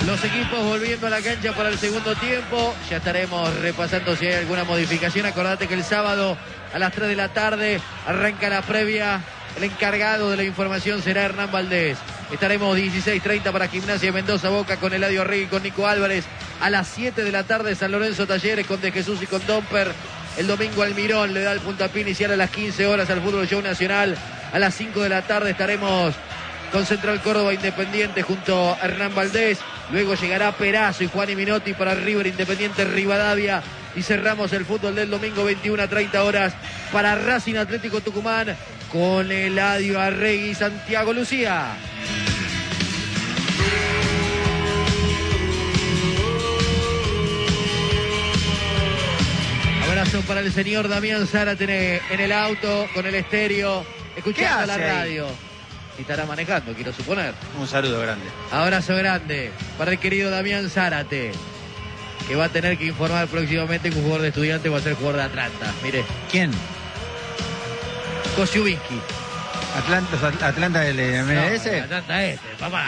Los equipos volviendo a la cancha para el segundo tiempo. Ya estaremos repasando si hay alguna modificación. Acordate que el sábado a las 3 de la tarde arranca la previa. El encargado de la información será Hernán Valdés. Estaremos 16:30 para Gimnasia de Mendoza, Boca con Eladio Arregui y con Nico Álvarez. A las 7 de la tarde San Lorenzo Talleres con De Jesús y con Domper. El domingo Almirón le da el puntapié inicial a las 15 horas al Fútbol Show Nacional. A las 5 de la tarde estaremos con Central Córdoba Independiente junto a Hernán Valdés. Luego llegará Perazo y Juan y Minotti para River Independiente Rivadavia. Y cerramos el fútbol del domingo 21 a 30 horas para Racing Atlético Tucumán con Eladio Arregui y Santiago Lucía. Abrazo para el señor Damián Zárate en el auto con el estéreo, escuchando la radio. Y estará manejando, quiero suponer. Un saludo grande. Abrazo grande para el querido Damián Zárate, que va a tener que informar próximamente que un jugador de Estudiantes va a ser jugador de Atlanta. Mire. ¿Quién? Kosiubiski. ¿Atlanta del MLS? No, Atlanta papá.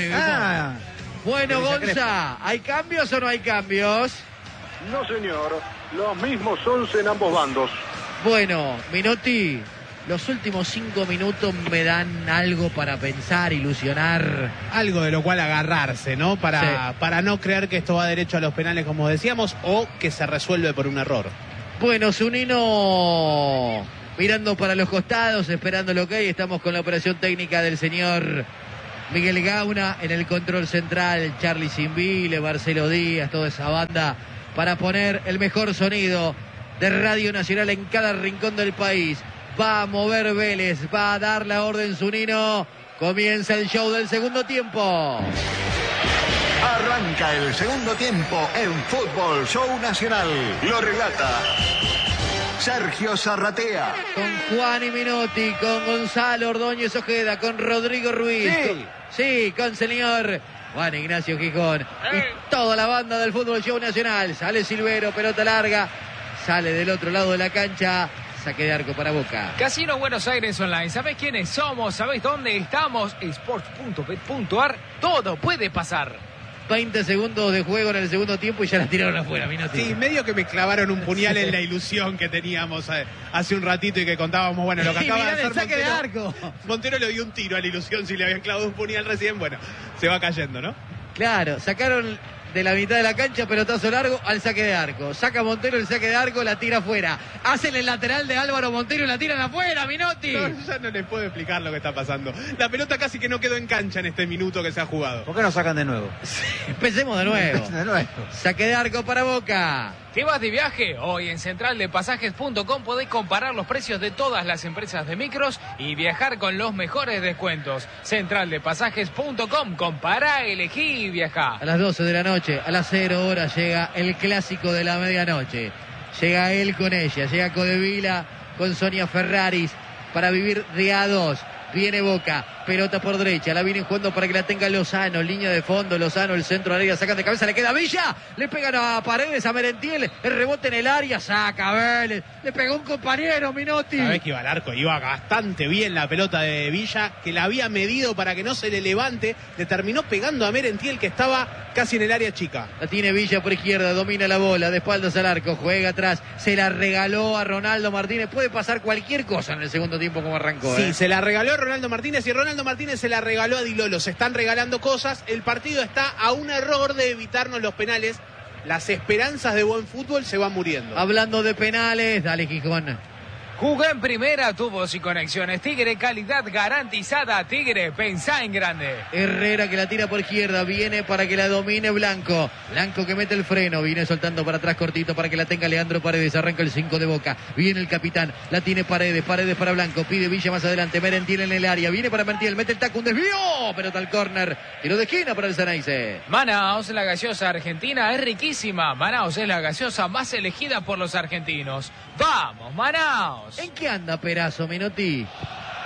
Bueno, Gonza, ¿hay cambios o no hay cambios? No, señor. Los mismos 11 en ambos bandos. Bueno, Minotti, los últimos 5 minutos me dan algo para pensar, ilusionar. Algo de lo cual agarrarse, ¿no? Para no creer que esto va derecho a los penales, como decíamos, o que se resuelve por un error. Bueno, Zunino mirando para los costados, esperando lo que hay. Estamos con la operación técnica del señor Miguel Gauna en el control central, Charlie Simbile, Marcelo Díaz, toda esa banda, para poner el mejor sonido de Radio Nacional en cada rincón del país. Va a mover Vélez, va a dar la orden Zunino. Comienza el show del segundo tiempo. Arranca el segundo tiempo en Fútbol Show Nacional. Lo relata Sergio Zarratea. Con Juan y Minotti, con Gonzalo Ordóñez Ojeda, con Rodrigo Ruiz. Sí, con señor Juan Ignacio Gijón. Y toda la banda del Fútbol Show Nacional. Sale Silvero, pelota larga. Sale del otro lado de la cancha. Saque de arco para Boca. Casino Buenos Aires Online. ¿Sabés quiénes somos? ¿Sabés dónde estamos? Sports.bet.ar. Todo puede pasar. 20 segundos de juego en el segundo tiempo y ya la tiraron afuera, Minotti. Sí, medio que me clavaron un puñal en la ilusión que teníamos hace un ratito y que contábamos, bueno, lo que acaba de hacer el saque Montero. de arco. Montero le dio un tiro a la ilusión si le habían clavado un puñal recién, bueno, se va cayendo, ¿no? Claro, sacaron de la mitad de la cancha, pelotazo largo al saque de arco. Saca Montero el saque de arco, la tira afuera. Hacen el lateral de Álvaro Montero y la tiran afuera, Minotti. No, ya no les puedo explicar lo que está pasando. La pelota casi que no quedó en cancha en este minuto que se ha jugado. ¿Por qué no sacan de nuevo? Empecemos de nuevo. Saque de arco para Boca. ¿Te vas de viaje? Hoy en centraldepasajes.com podés comparar los precios de todas las empresas de micros y viajar con los mejores descuentos. Centraldepasajes.com, compará, elegí y viajá. A las 12 de la noche, a las 0 horas llega el clásico de la medianoche. Llega él con ella, llega Codevila con Sonia Ferraris para vivir de a dos. Viene Boca, pelota por derecha, la vienen jugando para que la tenga Lozano, línea de fondo, Lozano, el centro de la área, sacan de cabeza, le queda Villa, le pegan a Paredes, a Merentiel, el rebote en el área, saca Vélez, le pegó un compañero, Minotti. Sabés que iba al arco, iba bastante bien la pelota de Villa, que la había medido para que no se le levante, le terminó pegando a Merentiel, que estaba casi en el área chica. La tiene Villa por izquierda, domina la bola, de espaldas al arco, juega atrás, se la regaló a Ronaldo Martínez, puede pasar cualquier cosa en el segundo tiempo como arrancó. Sí, se la regaló a Ronaldo Martínez y Ronaldo Martínez se la regaló a Di Lolo. Se están regalando cosas. El partido está a un error de evitarnos los penales. Las esperanzas de buen fútbol se van muriendo. Hablando de penales, dale Gijón. Jugá en primera, tubos y conexiones. Tigre, calidad garantizada. Tigre, pensá en grande. Herrera que la tira por izquierda, viene para que la domine Blanco. Blanco que mete el freno, viene soltando para atrás cortito para que la tenga Leandro Paredes. Arranca el 5 de Boca. Viene el capitán, la tiene Paredes para Blanco. Pide Villa más adelante, Merentiel en el área. Viene para Merentiel, mete el taco, un desvío. Pelota al córner, tiro de esquina para el Ceneice. Manaos, la gaseosa argentina, es riquísima. Manaos es la gaseosa más elegida por los argentinos. ¡Vamos, Manaos! ¿En qué anda Perazo, Minotti?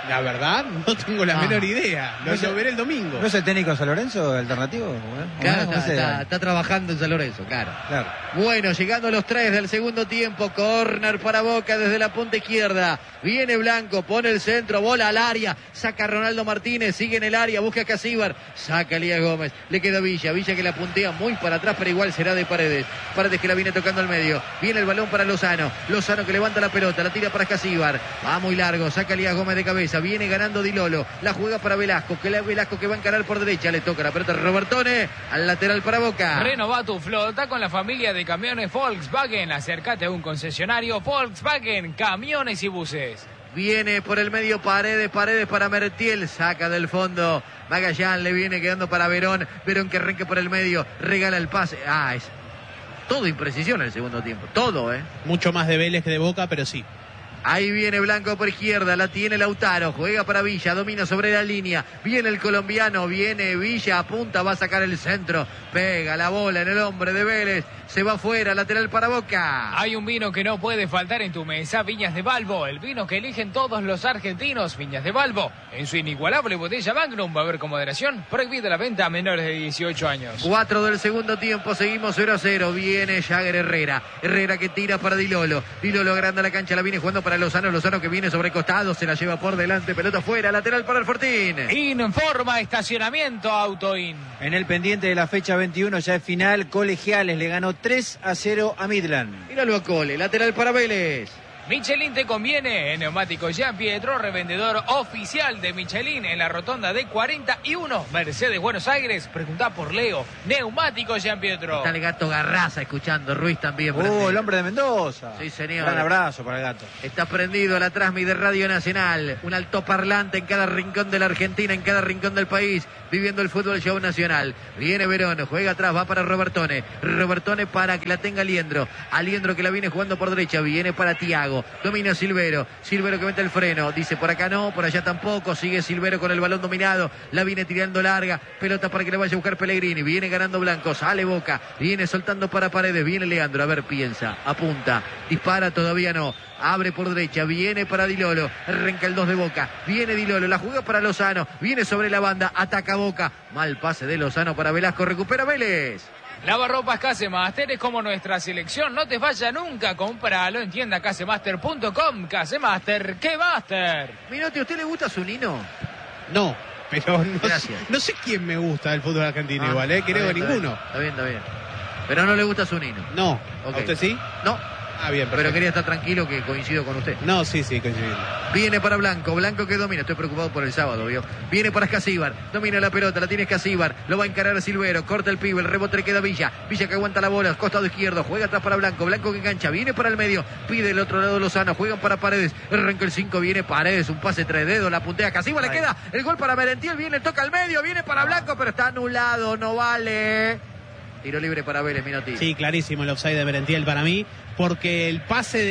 La verdad, no tengo la menor idea. Lo veré el domingo. ¿No es el técnico de San Lorenzo alternativo? Claro, está trabajando en San Lorenzo, claro. Bueno, llegando a los 3 del segundo tiempo, córner para Boca desde la punta izquierda. Viene Blanco, pone el centro, bola al área, saca a Ronaldo Martínez, sigue en el área, busca a Casíbar, saca a Elías Gómez, le queda Villa que la puntea muy para atrás, pero igual será de Paredes. Paredes que la viene tocando al medio. Viene el balón para Lozano. Lozano que levanta la pelota, la tira para Casíbar. Va muy largo, saca a Elías Gómez de cabeza. Viene ganando Di Lolo. La juega para Velasco, Velasco que va a encarar por derecha. Le toca la pelota a Robertone, al lateral para Boca. Renova tu flota con la familia de camiones Volkswagen. Acércate a un concesionario Volkswagen, camiones y buses. Viene por el medio Paredes para Mertiel, saca del fondo Magallán, le viene quedando para Verón que arranque por el medio, regala el pase. Es todo imprecisión en el segundo tiempo, todo, Mucho más de Vélez que de Boca, pero sí. Ahí viene Blanco por izquierda, la tiene Lautaro, juega para Villa, domina sobre la línea, viene el colombiano, viene Villa, apunta, va a sacar el centro, pega la bola en el hombre de Vélez, se va afuera, lateral para Boca. Hay un vino que no puede faltar en tu mesa, Viñas de Balbo, el vino que eligen todos los argentinos, Viñas de Balbo, en su inigualable botella Magnum, va a haber con moderación, prohibida la venta a menores de 18 años. 4 del segundo tiempo, seguimos 0-0, viene Jagger Herrera que tira para Di Lolo agranda la cancha, la viene jugando para Lozano que viene sobre costado, se la lleva por delante, pelota fuera, lateral para el Fortín. Informa estacionamiento Autoin. En el pendiente de la fecha 21 ya es final, Colegiales le ganó 3-0 a Midland. Míralo a Cole, lateral para Vélez. Michelin te conviene, en Neumáticos Jean Pietro, revendedor oficial de Michelin en la rotonda de 41, Mercedes, Buenos Aires. Preguntá por Leo, Neumáticos Jean Pietro. Está el gato Garraza escuchando, Ruiz también. El hombre de Mendoza. Sí, señor. Un abrazo para el gato. Está prendido la Transmi de Radio Nacional, un altoparlante en cada rincón de la Argentina, en cada rincón del país, viviendo el fútbol show nacional. Viene Verón, juega atrás, va para Robertone para que la tenga Aliendro que la viene jugando por derecha, viene para Thiago. Domina Silvero que mete el freno, dice por acá no, por allá tampoco, sigue Silvero con el balón dominado, la viene tirando larga, pelota para que le vaya a buscar Pellegrini, viene ganando Blanco, sale Boca, viene soltando para Paredes, viene Leandro, a ver, piensa, apunta, dispara, todavía no, abre por derecha, viene para Di Lolo, arranca el 2 de Boca, viene Di Lolo, la juega para Lozano, viene sobre la banda, ataca Boca, mal pase de Lozano para Velasco, recupera Vélez. Lavarropas Casemaster es como nuestra selección, no te falla nunca, cómpralo en tienda casemaster.com. Casemaster, ¡qué master! Minotti, ¿a usted le gusta Zunino? No, pero Gracias. No sé quién me gusta del fútbol argentino igual, creo que ninguno. Está bien. Pero no le gusta Zunino. No, Okay. ¿A usted sí? No. Bien, perfecto. Pero quería estar tranquilo que coincido con usted. No, sí, coincido. Viene para Blanco que domina, estoy preocupado por el sábado, ¿vio? Viene para Casíbar, domina la pelota, la tiene Casíbar, lo va a encarar a Silvero, corta el pibe, el rebote le queda Villa que aguanta la bola, costado izquierdo, juega atrás para Blanco que engancha, viene para el medio, pide el otro lado Lozano, juegan para Paredes, arranca el 5, viene Paredes, un pase 3 dedos, la puntea Casíbar, le queda el gol para Merentiel, viene, toca al medio, viene para Blanco, pero está anulado, no vale. Tiro libre para Vélez, Minotti. Sí, clarísimo el offside de Merentiel para mí, porque el pase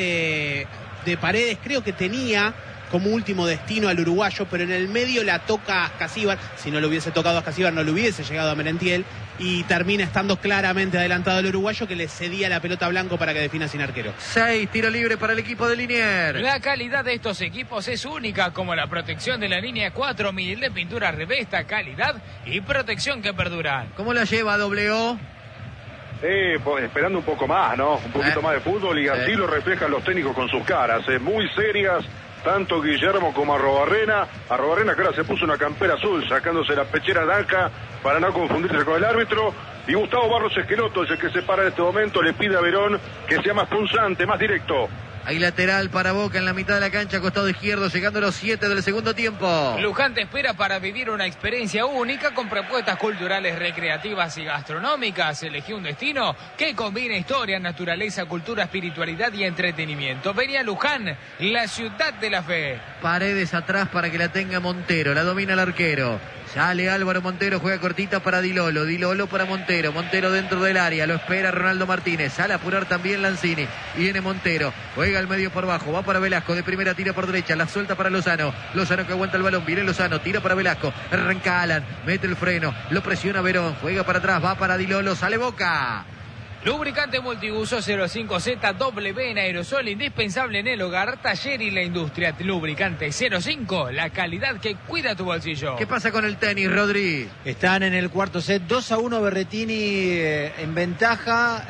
de Paredes creo que tenía como último destino al uruguayo, pero en el medio la toca a Casíbar. Si no lo hubiese tocado a Casíbar, no le hubiese llegado a Merentiel, y termina estando claramente adelantado el uruguayo, que le cedía la pelota a Blanco para que defina sin arquero. 6, tiro libre para el equipo de Liniers. La calidad de estos equipos es única, como la protección de la línea 4000 de pintura Revesta, calidad y protección que perduran. ¿Cómo la lleva W? Esperando un poco más, ¿no? Un poquito más de fútbol, y así lo reflejan los técnicos con sus caras, muy serias, tanto Guillermo como Arrobarrena que ahora se puso una campera azul, sacándose la pechera de acá para no confundirse con el árbitro, y Gustavo Barros Esqueloto es el que se para en este momento, le pide a Verón que sea más punzante, más directo. Hay lateral para Boca en la mitad de la cancha, costado izquierdo, llegando a los 7 del segundo tiempo. Luján te espera para vivir una experiencia única con propuestas culturales, recreativas y gastronómicas. Elegí un destino que combine historia, naturaleza, cultura, espiritualidad y entretenimiento. Vení a Luján, la ciudad de la fe. Paredes atrás para que la tenga Montero, la domina el arquero. Sale Álvaro Montero, juega cortita para Di Lolo para Montero dentro del área, lo espera Ronaldo Martínez, sale a apurar también Lanzini, viene Montero, juega al medio por bajo, va para Velasco, de primera tira por derecha, la suelta para Lozano que aguanta el balón, viene Lozano, tira para Velasco, arranca Alan, mete el freno, lo presiona Verón, juega para atrás, va para Di Lolo, sale Boca. Lubricante multiuso 05ZW en aerosol, indispensable en el hogar, taller y la industria. Lubricante 05, la calidad que cuida tu bolsillo. ¿Qué pasa con el tenis, Rodri? Están en el cuarto set, 2-1 Berrettini en ventaja,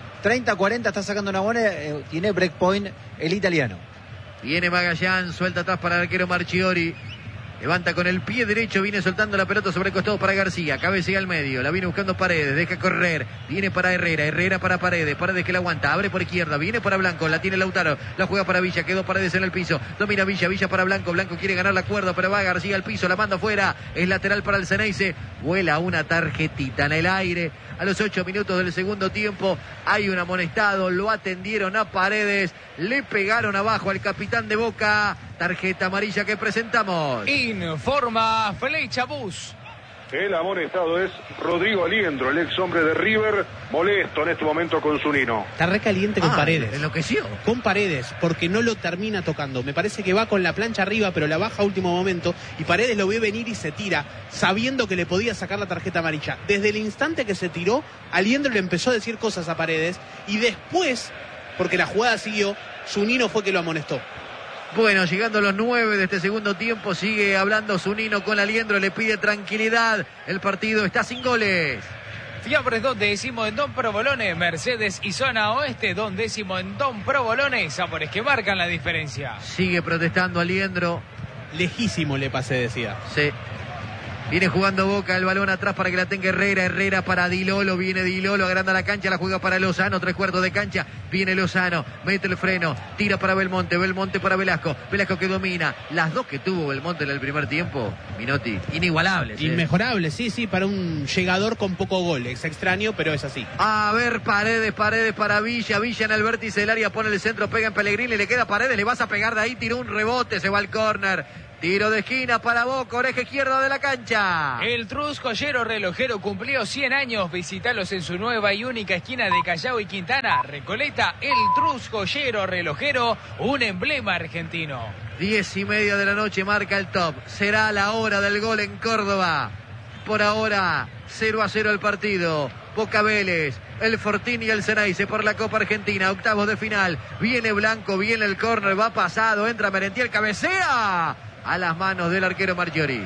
30-40 está sacando una buena, tiene breakpoint el italiano. Viene Magallán, suelta atrás para el arquero Marchiori. Levanta con el pie derecho, viene soltando la pelota sobre el costado para García. Cabecea al medio, la viene buscando Paredes, deja correr. Viene para Herrera, Herrera para Paredes. Paredes que la aguanta, abre por izquierda, viene para Blanco, la tiene Lautaro. La juega para Villa, quedó Paredes en el piso. Domina Villa, Villa para Blanco. Blanco quiere ganar la cuerda, pero va García al piso, la manda afuera. Es lateral para el Ceneice. Vuela una tarjetita en el aire. A los 8 minutos del segundo tiempo hay un amonestado, lo atendieron a Paredes, le pegaron abajo al capitán de Boca. Tarjeta amarilla que presentamos. Informa Flecha Bus. El amonestado es Rodrigo Aliendro, el ex hombre de River, molesto en este momento con Zunino. Está recaliente con Paredes. Enloqueció. Con Paredes, porque no lo termina tocando. Me parece que va con la plancha arriba, pero la baja a último momento. Y Paredes lo ve venir y se tira, sabiendo que le podía sacar la tarjeta amarilla. Desde el instante que se tiró, Aliendro le empezó a decir cosas a Paredes. Y después, porque la jugada siguió, Zunino fue que lo amonestó. Bueno, llegando a los 9 de este segundo tiempo, sigue hablando Zunino con Aliendro, le pide tranquilidad. El partido está sin goles. Fiambres 2 décimo en Don Provolone, Mercedes y zona oeste 2 décimo en Don Provolone, sabores que marcan la diferencia. Sigue protestando Aliendro. Lejísimo le pasé, decía. Sí. Viene jugando Boca, el balón atrás para que la tenga Herrera. Herrera para Dilolo, viene Dilolo, agranda la cancha, la juega para Lozano, 3/4 de cancha. Viene Lozano, mete el freno, tira para Belmonte, Belmonte para Velasco. Velasco que domina. Las dos que tuvo Belmonte en el primer tiempo, Minotti, inigualables. Inmejorable, sí, para un llegador con poco gol. Es extraño, pero es así. A ver, Paredes para Villa. Villa en el vértice del área, pone el centro, pega en Pellegrini, le queda Paredes, le vas a pegar de ahí, tiró un rebote, se va al córner. Tiro de esquina para Boca, oreja izquierda de la cancha. El Trus Joyero Relojero cumplió 100 años. Visítalos en su nueva y única esquina de Callao y Quintana. Recoleta, el Trus Joyero Relojero, un emblema argentino. 10:30 de la noche marca el top. Será la hora del gol en Córdoba. Por ahora, 0-0 el partido. Boca Vélez, el Fortín y el Ceneice por la Copa Argentina, octavos de final. Viene Blanco, viene el córner, va pasado, entra Merentiel, cabecea a las manos del arquero Marchiori.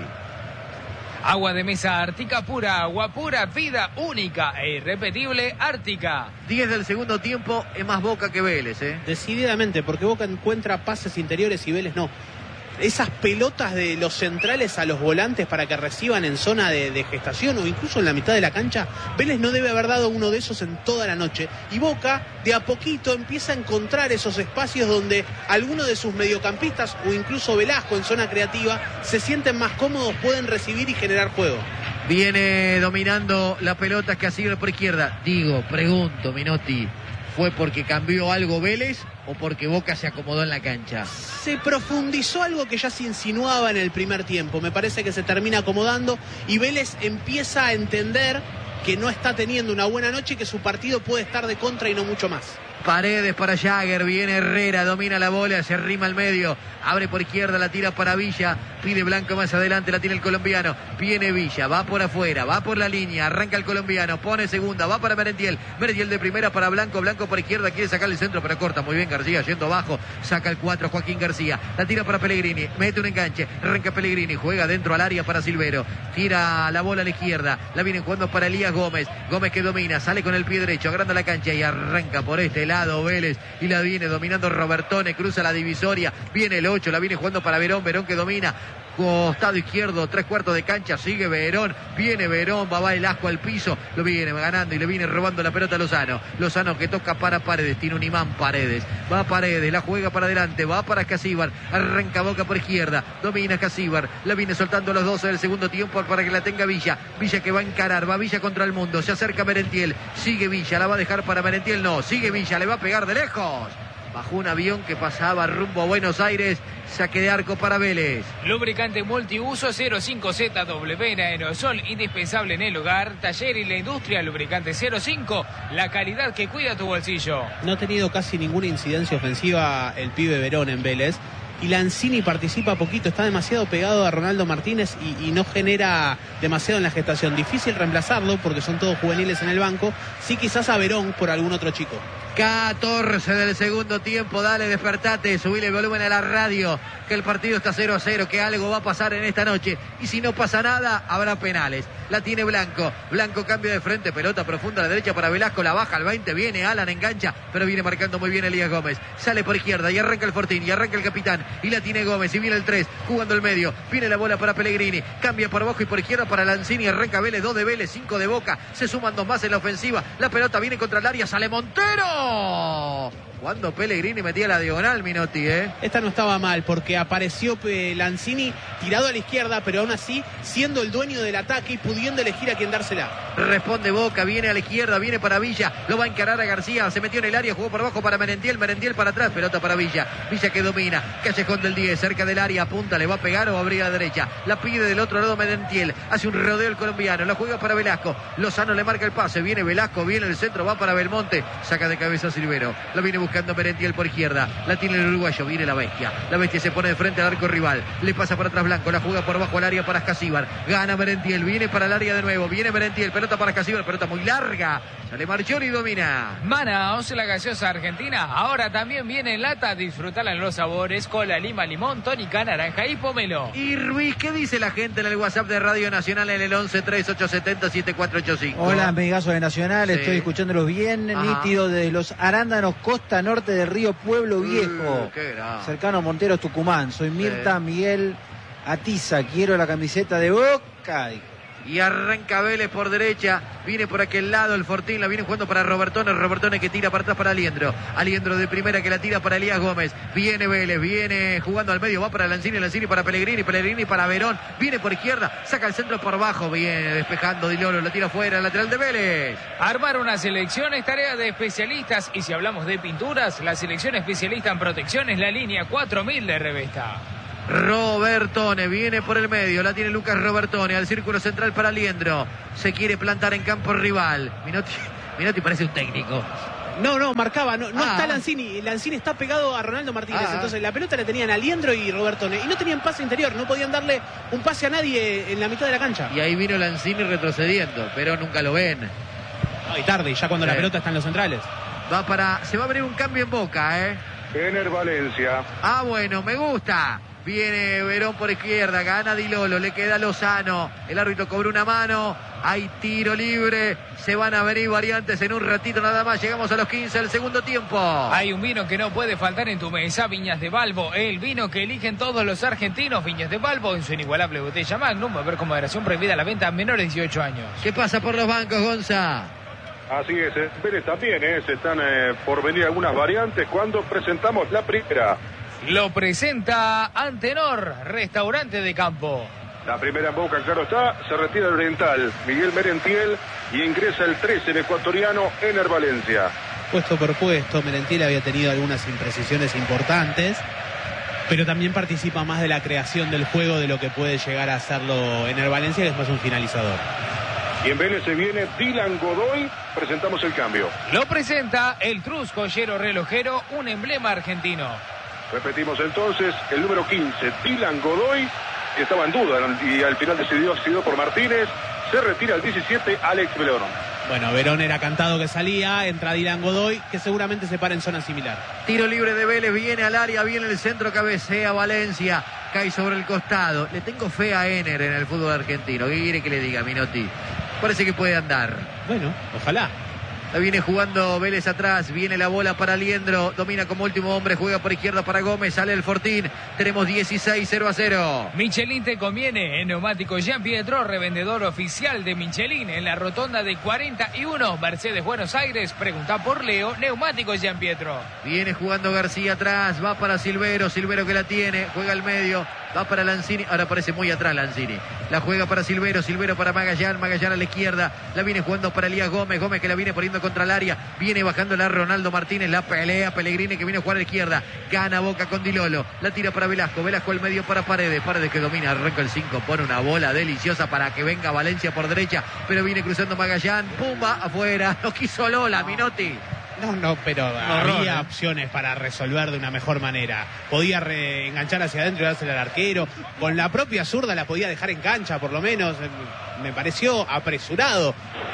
Agua de mesa Ártica pura, agua pura, vida única e irrepetible Ártica. 10 del segundo tiempo, es más Boca que Vélez, Decididamente, porque Boca encuentra pases interiores y Vélez no. Esas pelotas de los centrales a los volantes para que reciban en zona de gestación o incluso en la mitad de la cancha, Vélez no debe haber dado uno de esos en toda la noche. Y Boca, de a poquito, empieza a encontrar esos espacios donde algunos de sus mediocampistas o incluso Velasco en zona creativa se sienten más cómodos, pueden recibir y generar juego. Viene dominando la pelota Castillo por izquierda. Pregunto, Minotti, ¿fue porque cambió algo Vélez o porque Boca se acomodó en la cancha? Se profundizó algo que ya se insinuaba en el primer tiempo. Me parece que se termina acomodando y Vélez empieza a entender que no está teniendo una buena noche y que su partido puede estar de contra y no mucho más. Paredes para Jagger, viene Herrera, domina la bola, se arrima al medio, abre por izquierda, la tira para Villa, pide Blanco más adelante, la tiene el colombiano, viene Villa, va por afuera, va por la línea, arranca el colombiano, pone segunda, va para Merentiel, Merentiel de primera para Blanco, Blanco por izquierda, quiere sacar el centro, pero corta muy bien García, yendo abajo, saca el 4 Joaquín García, la tira para Pellegrini, mete un enganche, arranca Pellegrini, juega dentro al área para Silvero, tira la bola a la izquierda, la viene jugando para Elías Gómez, Gómez que domina, sale con el pie derecho, agranda la cancha y arranca por este lado Vélez y la viene dominando Robertone, cruza la divisoria, viene el 8, la viene jugando para Verón, Verón que domina, costado izquierdo, 3/4 de cancha, sigue Verón, viene Verón, va el asco al piso, lo viene ganando y le viene robando la pelota a Lozano, Lozano que toca para Paredes, tiene un imán Paredes, va Paredes, la juega para adelante, va para Casíbar, arranca Boca por izquierda, domina Casíbar, la viene soltando a los 12 del segundo tiempo para que la tenga Villa, Villa que va a encarar, va Villa contra el mundo, se acerca Merentiel, sigue Villa, la va a dejar para Merentiel, no, sigue Villa, le va a pegar de lejos. Bajó un avión que pasaba rumbo a Buenos Aires, saque de arco para Vélez. Lubricante multiuso 05ZW en aerosol, indispensable en el hogar, taller y la industria. Lubricante 05, la calidad que cuida tu bolsillo. No ha tenido casi ninguna incidencia ofensiva el pibe Verón en Vélez. y Lanzini participa poquito, está demasiado pegado a Ronaldo Martínez y no genera demasiado en la gestación. Difícil reemplazarlo porque son todos juveniles en el banco. Sí, quizás a Verón por algún otro chico. 14 del segundo tiempo, dale, despertate, subile el volumen a la radio, que el partido está 0-0, que algo va a pasar en esta noche, y si no pasa nada, habrá penales. La tiene Blanco, cambio de frente, pelota profunda a la derecha para Velasco, la baja al 20, viene Alan, engancha, pero viene marcando muy bien Elías Gómez, sale por izquierda y arranca el Fortín, y arranca el capitán, y la tiene Gómez, y viene el 3, jugando el medio, viene la bola para Pellegrini, cambia por abajo y por izquierda para Lanzini, arranca Vélez, 2 de Vélez, 5 de Boca, se suman 2 más en la ofensiva, la pelota viene contra el área, sale Montero. Cuando Pellegrini metía la diagonal, Minotti, Esta no estaba mal porque apareció Lanzini tirado a la izquierda, pero aún así siendo el dueño del ataque y pudiendo elegir a quién dársela. Responde Boca, viene a la izquierda, viene para Villa, lo va a encarar a García, se metió en el área, jugó por abajo para Merentiel para atrás, pelota para Villa que domina, Callejón del 10, cerca del área, apunta, le va a pegar o va a abrir a la derecha, la pide del otro lado Merentiel, hace un rodeo el colombiano, la juega para Velasco, Lozano le marca el pase, viene Velasco, viene el centro, va para Belmonte, saca de cabeza Silvero, la viene buscando Merentiel por izquierda, la tiene el uruguayo, viene la bestia se pone de frente al arco rival, le pasa para atrás Blanco, la juega por abajo al área para Ascasíbar, gana Merentiel, viene para el área de nuevo, viene Merentiel, pelota para Ascasíbar, pelota muy larga, sale Marchioni y domina. Manaos, la gaseosa argentina, ahora también viene en lata, disfrutala en los sabores, cola, lima, limón, tónica, naranja y pomelo. Y Ruiz, ¿qué dice la gente en el WhatsApp de Radio Nacional en el 11-3870-7485? Hola, amigazos de Nacional, estoy escuchándolos bien, nítido de los Arándanos, costa norte del río Pueblo Viejo, cercano a Monteros, Tucumán. Soy Mirta Miguel Atiza, quiero la camiseta de Boca. Y arranca Vélez por derecha, viene por aquel lado el Fortín, la viene jugando para Robertone que tira para atrás para Aliendro de primera que la tira para Elías Gómez, viene Vélez, viene jugando al medio, va para Lanzini para Pellegrini para Verón, viene por izquierda, saca el centro por abajo, viene despejando Di Lolo, la tira fuera, lateral de Vélez. Armar una selección es tarea de especialistas, y si hablamos de pinturas, la selección especialista en protección es la línea 4000 de Revesta. Robertone viene por el medio, la tiene Lucas Robertone al círculo central para Aliendro, se quiere plantar en campo rival. Minotti parece un técnico. No, marcaba, no está Lanzini está pegado a Ronaldo Martínez, entonces la pelota la tenían Aliendro y Robertone, y no tenían pase interior, no podían darle un pase a nadie en la mitad de la cancha. Y ahí vino Lanzini retrocediendo, pero nunca lo ven. Y tarde, ya cuando la pelota está en los centrales. Se va a abrir un cambio en Boca, Ener Valencia. Bueno, me gusta. Viene Verón por izquierda, gana Di Lolo, le queda Lozano, el árbitro cobró una mano, hay tiro libre, se van a venir variantes en un ratito nada más, llegamos a los 15 del segundo tiempo. Hay un vino que no puede faltar en tu mesa, Viñas de Balbo, el vino que eligen todos los argentinos, Viñas de Balbo en su inigualable botella Magnum, va a haber con moderación prohibida la venta a menores de 18 años. ¿Qué pasa por los bancos, Gonza? Así es, Vélez también, se están por venir algunas variantes cuando presentamos la primera. Lo presenta Antenor, restaurante de campo. La primera en Boca, claro está, se retira el oriental, Miguel Merentiel, y ingresa el 13, el ecuatoriano, Ener Valencia. Puesto por puesto, Merentiel había tenido algunas imprecisiones importantes, pero también participa más de la creación del juego de lo que puede llegar a hacerlo Ener Valencia, que es más un finalizador. Y en Vélez se viene Dylan Godoy, presentamos el cambio. Lo presenta el Trus Joyero Relojero, un emblema argentino. Repetimos entonces, el número 15, Dylan Godoy, que estaba en duda y al final decidido por Martínez, se retira el 17, Alex Verón. Bueno, Verón era cantado que salía, entra Dylan Godoy, que seguramente se para en zona similar. Tiro libre de Vélez, viene al área, viene el centro, cabecea Valencia, cae sobre el costado. Le tengo fe a Ener en el fútbol argentino, ¿qué quiere que le diga, Minotti? Parece que puede andar. Bueno, ojalá. La viene jugando Vélez atrás, viene la bola para Aliendro, domina como último hombre, juega por izquierda para Gómez, sale el Fortín, tenemos 16-0-0. Michelin te conviene, en Neumáticos Jean Pietro, revendedor oficial de Michelin en la rotonda de 41, Mercedes Buenos Aires, pregunta por Leo, Neumáticos Jean Pietro. Viene jugando García atrás, va para Silvero que la tiene, juega al medio, va para Lanzini, ahora parece muy atrás Lanzini, la juega para Silvero para Magallán a la izquierda, la viene jugando para Elías Gómez que la viene poniendo contra el área, viene bajándola Ronaldo Martínez, la pelea Pellegrini que viene a jugar a la izquierda, gana Boca con Di Lolo, la tira para Velasco al medio para Paredes que domina, arranca el 5, pone una bola deliciosa para que venga Valencia por derecha, pero viene cruzando Magallán, pumba, afuera, no quiso Lola, Minotti. No, pero había opciones para resolver de una mejor manera. Podía enganchar hacia adentro y dársela al arquero. Con la propia zurda la podía dejar en cancha, por lo menos. Me pareció apresurada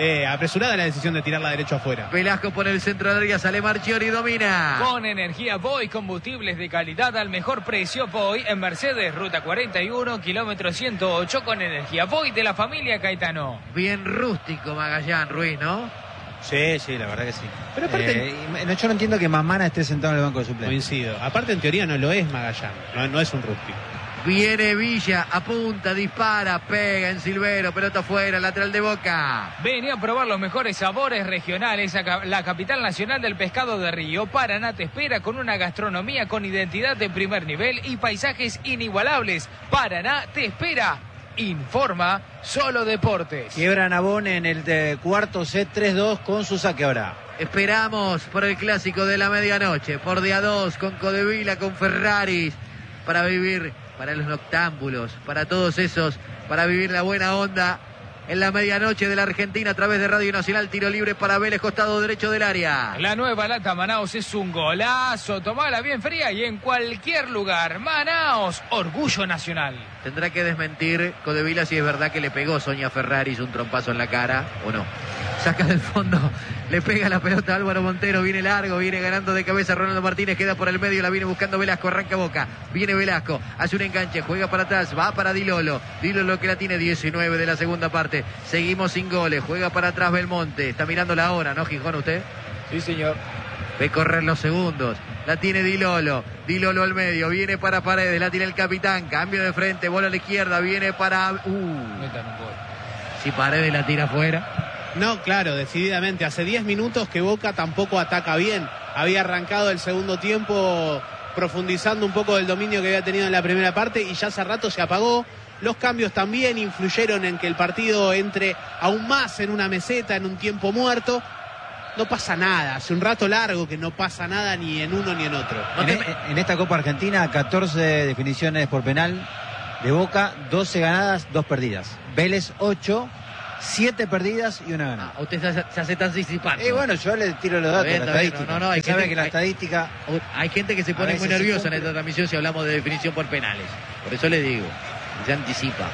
la decisión de tirarla derecho afuera. Velasco por el centro del área, sale Marchiori y domina. Con energía Voy, combustibles de calidad al mejor precio. Voy en Mercedes, ruta 41, kilómetro 108, con energía Voy de la familia Caetano. Bien rústico Magallán, Ruiz, ¿no? Sí, la verdad que sí. Pero aparte, yo no entiendo que Mamana esté sentado en el banco de suplentes. Coincido. Aparte, en teoría no lo es Magallán, no es un rústico. Viene Villa, apunta, dispara, pega en Silvero, pelota afuera, lateral de Boca. Venía a probar los mejores sabores regionales a la capital nacional del pescado de Río. Paraná te espera con una gastronomía con identidad de primer nivel y paisajes inigualables. Paraná te espera. Informa Solo Deportes. Quiebra Nabone en el cuarto set 3-2 con su saque ahora. Esperamos por el clásico de la medianoche, por día 2, con Codevila, con Ferraris, para vivir, para los noctámbulos, para todos esos, para vivir la buena onda en la medianoche de la Argentina a través de Radio Nacional. Tiro libre para Vélez, costado derecho del área. La nueva lata Manaos es un golazo. Tomala bien fría y en cualquier lugar. Manaos, orgullo nacional. Tendrá que desmentir Codevila si es verdad que le pegó Sonia Ferraris un trompazo en la cara o no. Saca del fondo, le pega la pelota a Álvaro Montero, viene largo, viene ganando de cabeza Ronaldo Martínez, queda por el medio, la viene buscando Velasco, arranca Boca, viene Velasco, hace un enganche, juega para atrás, va para Dilolo que la tiene, 19 de la segunda parte, seguimos sin goles, juega para atrás Belmonte, está mirando la hora, ¿no, Gijón, usted? Sí, señor. Ve correr los segundos, la tiene Dilolo al medio, viene para Paredes, la tiene el capitán, cambio de frente, bola a la izquierda, viene para... Metan un gol. Si Paredes la tira afuera... No, claro, decididamente. Hace 10 minutos que Boca tampoco ataca bien. Había arrancado el segundo tiempo profundizando un poco del dominio que había tenido en la primera parte y ya hace rato se apagó. Los cambios también influyeron en que el partido entre aún más en una meseta, en un tiempo muerto. No pasa nada. Hace un rato largo que no pasa nada ni en uno ni en otro. En esta Copa Argentina, 14 definiciones por penal de Boca, 12 ganadas, 2 perdidas. Vélez, 8... 7 perdidas y 1 ganada. Usted se hace tan anticipante. Bueno, yo le tiro los datos, la estadística. No, hay sabe que la estadística... Hay gente que se pone muy nerviosa en esta transmisión si hablamos de definición por penales. Por eso le digo, se anticipa.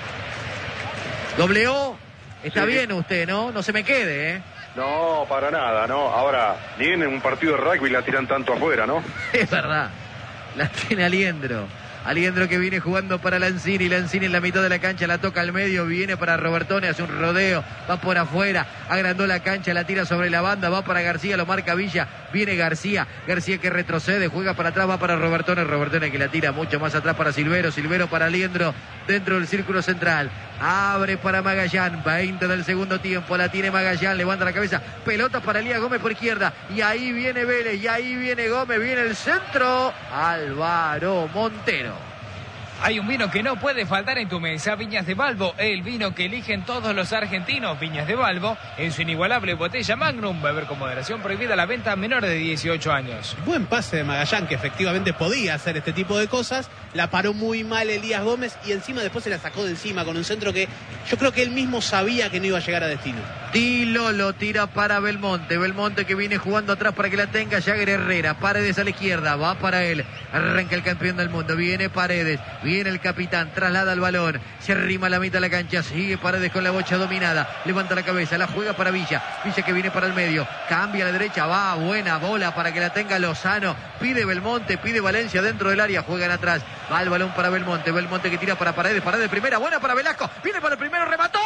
O, está bien usted, ¿no? No se me quede, ¿eh? No, para nada, ¿no? Ahora, ni en un partido de rugby la tiran tanto afuera, ¿no? Es verdad. La tiene Aliendro que viene jugando para Lanzini en la mitad de la cancha, la toca al medio, viene para Robertone, hace un rodeo, va por afuera, agrandó la cancha, la tira sobre la banda, va para García, lo marca Villa, viene García que retrocede, juega para atrás, va para Robertone que la tira mucho más atrás para Silvero para Aliendro, dentro del círculo central, abre para Magallán, 20 del segundo tiempo, la tiene Magallán, levanta la cabeza, pelota para Elías Gómez por izquierda, y ahí viene Vélez, y ahí viene Gómez, viene el centro, Álvaro Montero. Hay un vino que no puede faltar en tu mesa, Viñas de Balbo, el vino que eligen todos los argentinos. Viñas de Balbo, en su inigualable botella Magnum, beber con moderación, prohibida la venta a menores de 18 años. Buen pase de Magallán, que efectivamente podía hacer este tipo de cosas, la paró muy mal Elías Gómez y encima después se la sacó de encima con un centro que yo creo que él mismo sabía que no iba a llegar a destino. Dilolo tira para Belmonte que viene jugando atrás para que la tenga Jagger Herrera, Paredes a la izquierda, va para él, arranca el campeón del mundo, viene Paredes, viene el capitán, traslada el balón, se arrima a la mitad de la cancha, sigue Paredes con la bocha dominada, levanta la cabeza, la juega para Villa que viene para el medio, cambia a la derecha, va, buena bola para que la tenga Lozano, pide Belmonte, pide Valencia dentro del área, juegan atrás, va el balón para Belmonte que tira para Paredes primera, buena para Velasco, viene para el primero, remató,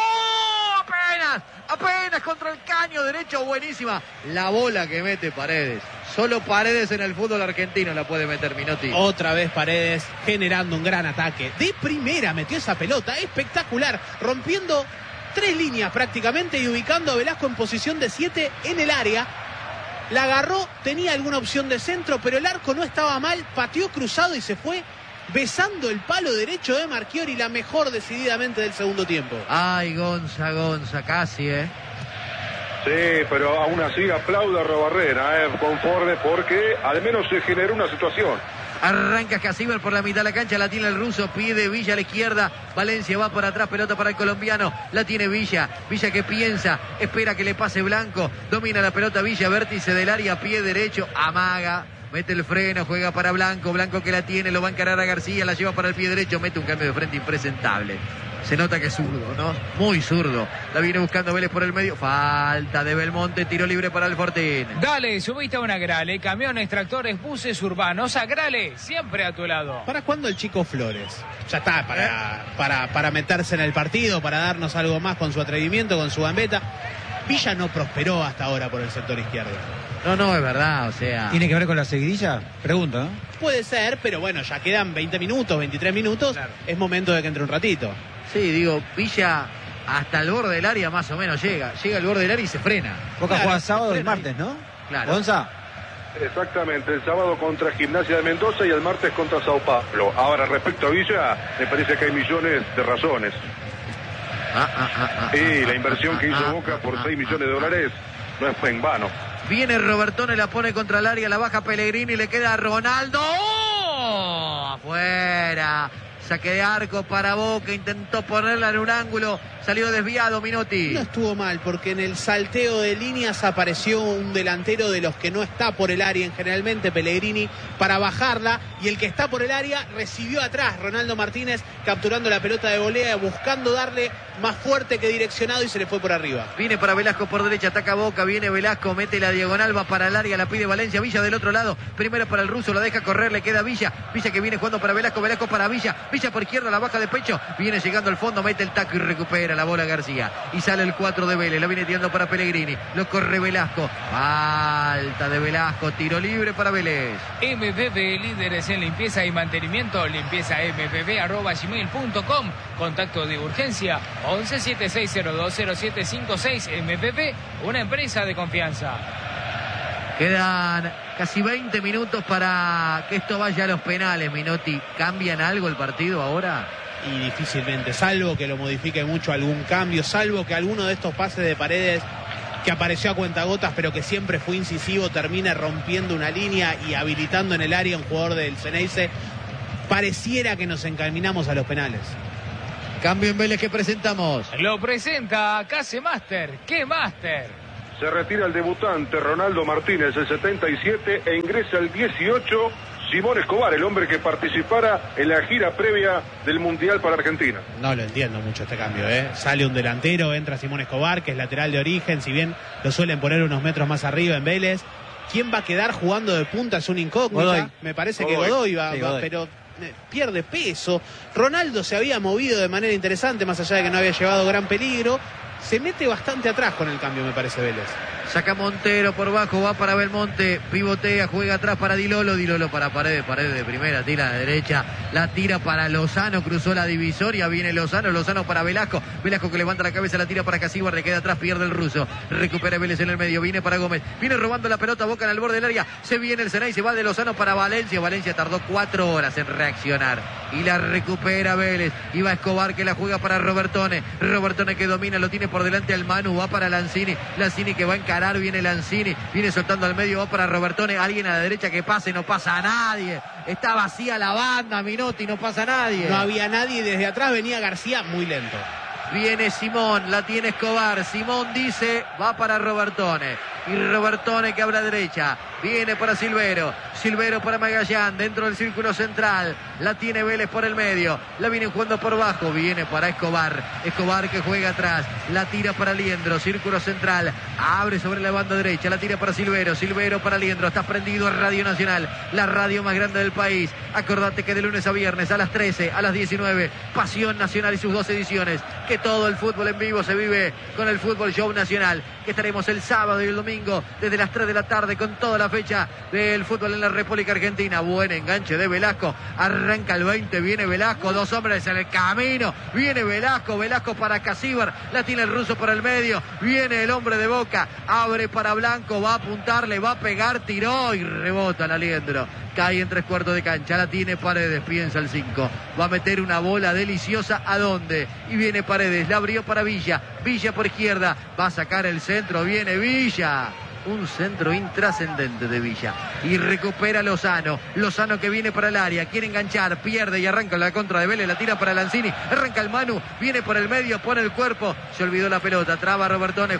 apenas contra el caño derecho, buenísima la bola que mete Paredes. Solo Paredes en el fútbol argentino la puede meter, Minotti. Otra vez Paredes generando un gran ataque. De primera metió esa pelota, espectacular, rompiendo 3 líneas prácticamente y ubicando a Velasco en posición de 7 en el área. La agarró, tenía alguna opción de centro, pero el arco no estaba mal, pateó cruzado y se fue besando el palo derecho de Marchiori, la mejor decididamente del segundo tiempo. Ay, Gonza, casi, Sí, pero aún así aplaudo a Arrobarrena, conforme, porque al menos se generó una situación. Arranca Casíbar por la mitad de la cancha, la tiene el ruso, pide Villa a la izquierda, Valencia va por atrás, pelota para el colombiano, la tiene Villa que piensa, espera que le pase Blanco, domina la pelota Villa, vértice del área, pie derecho, amaga, mete el freno, juega para Blanco que la tiene, lo va a encarar a García, la lleva para el pie derecho, mete un cambio de frente impresentable. Se nota que es zurdo, ¿no? Muy zurdo. La viene buscando Vélez por el medio. Falta de Belmonte, tiro libre para el Fortín. Dale, subiste a una Grale, camiones, tractores, buses urbanos. A Grale, siempre a tu lado. ¿Para cuándo el Chico Flores? Ya está, para meterse en el partido, para darnos algo más con su atrevimiento, con su gambeta. Villa no prosperó hasta ahora por el sector izquierdo. No, es verdad, o sea... ¿Tiene que ver con la seguidilla? Pregunta, ¿no? Puede ser, pero bueno, ya quedan 20 minutos, 23 minutos. Claro. Es momento de que entre un ratito. Sí, digo, Villa hasta el borde del área más o menos llega al borde del área y se frena. Boca juega sábado y el martes, ¿no? Claro. ¿Gonza? Exactamente, el sábado contra Gimnasia de Mendoza y el martes contra Sao Paulo. Ahora, respecto a Villa, me parece que hay millones de razones. Y la inversión que hizo Boca por 6 millones de dólares no es en vano. Viene Robertone, la pone contra el área, la baja Pellegrini, le queda a Ronaldo. ¡Oh! Afuera. Saque de arco para Boca, intentó ponerla en un ángulo, salió desviado Minotti. No estuvo mal, porque en el salteo de líneas apareció un delantero de los que no está por el área, generalmente Pellegrini, para bajarla, y el que está por el área recibió atrás, Ronaldo Martínez, capturando la pelota de volea, buscando darle más fuerte que direccionado, y se le fue por arriba. Viene para Velasco por derecha, ataca Boca, viene Velasco, mete la diagonal, va para el área, la pide Valencia, Villa del otro lado, primero para el ruso, la deja correr, le queda Villa que viene jugando para Velasco, Velasco para Villa por izquierda, la baja de pecho, viene llegando al fondo, mete el taco y recupera la bola García, y sale el 4 de Vélez, la viene tirando para Pellegrini, lo corre Velasco, falta de Velasco, tiro libre para Vélez. MPV, líderes en limpieza y mantenimiento, limpieza.mpv@gmail.com, contacto de urgencia 1176020756. MPV, una empresa de confianza. Quedan casi 20 minutos para que esto vaya a los penales, Minotti. ¿Cambian algo el partido ahora? Y difícilmente, salvo que lo modifique mucho algún cambio, salvo que alguno de estos pases de Paredes, que apareció a cuentagotas pero que siempre fue incisivo, termine rompiendo una línea y habilitando en el área un jugador del Ceneice. Pareciera que nos encaminamos a los penales. Cambio en Vélez que presentamos. Lo presenta Case Master. ¿Qué Master? Se retira el debutante Ronaldo Martínez, el 77, e ingresa el 18, Simón Escobar, el hombre que participara en la gira previa del Mundial para Argentina. No lo entiendo mucho este cambio, ¿eh? Sale un delantero, entra Simón Escobar, que es lateral de origen, si bien lo suelen poner unos metros más arriba en Vélez. ¿Quién va a quedar jugando de punta? Es una incógnita. Godoy. Me parece que Godoy va, pero pierde peso. Ronaldo se había movido de manera interesante, más allá de que no había llevado gran peligro. Se mete bastante atrás con el cambio, me parece, Vélez. Saca Montero por bajo, va para Belmonte, pivotea, juega atrás para Dilolo para Paredes de primera, tira a la derecha, la tira para Lozano, cruzó la divisoria, viene Lozano para Velasco que levanta la cabeza, la tira para Casíbar, le queda atrás, pierde el ruso, recupera Vélez en el medio, viene para Gómez, viene robando la pelota, Boca en el borde del área, se viene el Ceneice, va de Lozano para Valencia tardó 4 horas en reaccionar, y la recupera Vélez, y va Escobar que la juega para Robertone que domina, lo tiene por delante al Manu, va para Lanzini que va a encarar, viene Lanzini, viene soltando al medio, va para Robertone, alguien a la derecha que pase, no pasa a nadie, está vacía la banda, Minotti, no pasa a nadie. No había nadie, desde atrás venía García muy lento. Viene Simón, la tiene Escobar, Simón dice, va para Robertone, y Robertone que abre a derecha, viene para Silvero para Magallán, dentro del círculo central, la tiene Vélez por el medio, la viene jugando por bajo, viene para Escobar que juega atrás, la tira para Liendro, círculo central, abre sobre la banda derecha, la tira para Silvero para Liendro, está prendido a Radio Nacional, la radio más grande del país, acordate que de lunes a viernes a las 13, a las 19, Pasión Nacional y sus 2 ediciones, que todo el fútbol en vivo se vive con el Fútbol Show Nacional, que estaremos el sábado y el domingo desde las 3 de la tarde con toda la fecha del fútbol en la República Argentina. Buen enganche de Velasco, arranca el 20, viene Velasco, 2 hombres en el camino, viene Velasco para Casíbar, la tiene el ruso por el medio, viene el hombre de Boca, abre para Blanco, va a apuntarle, va a pegar, tiró y rebota la Liendro, cae en 3/4 de cancha, la tiene Paredes, piensa el 5, va a meter una bola deliciosa, ¿a dónde? Y viene Paredes, la abrió para Villa por izquierda, va a sacar el centro, viene Villa Un centro intrascendente de Villa. Y recupera Lozano. Lozano que viene para el área. Quiere enganchar. Pierde y arranca la contra de Vélez. La tira para Lanzini. Arranca el Manu. Viene por el medio. Pone el cuerpo. Se olvidó la pelota. Traba Robertone.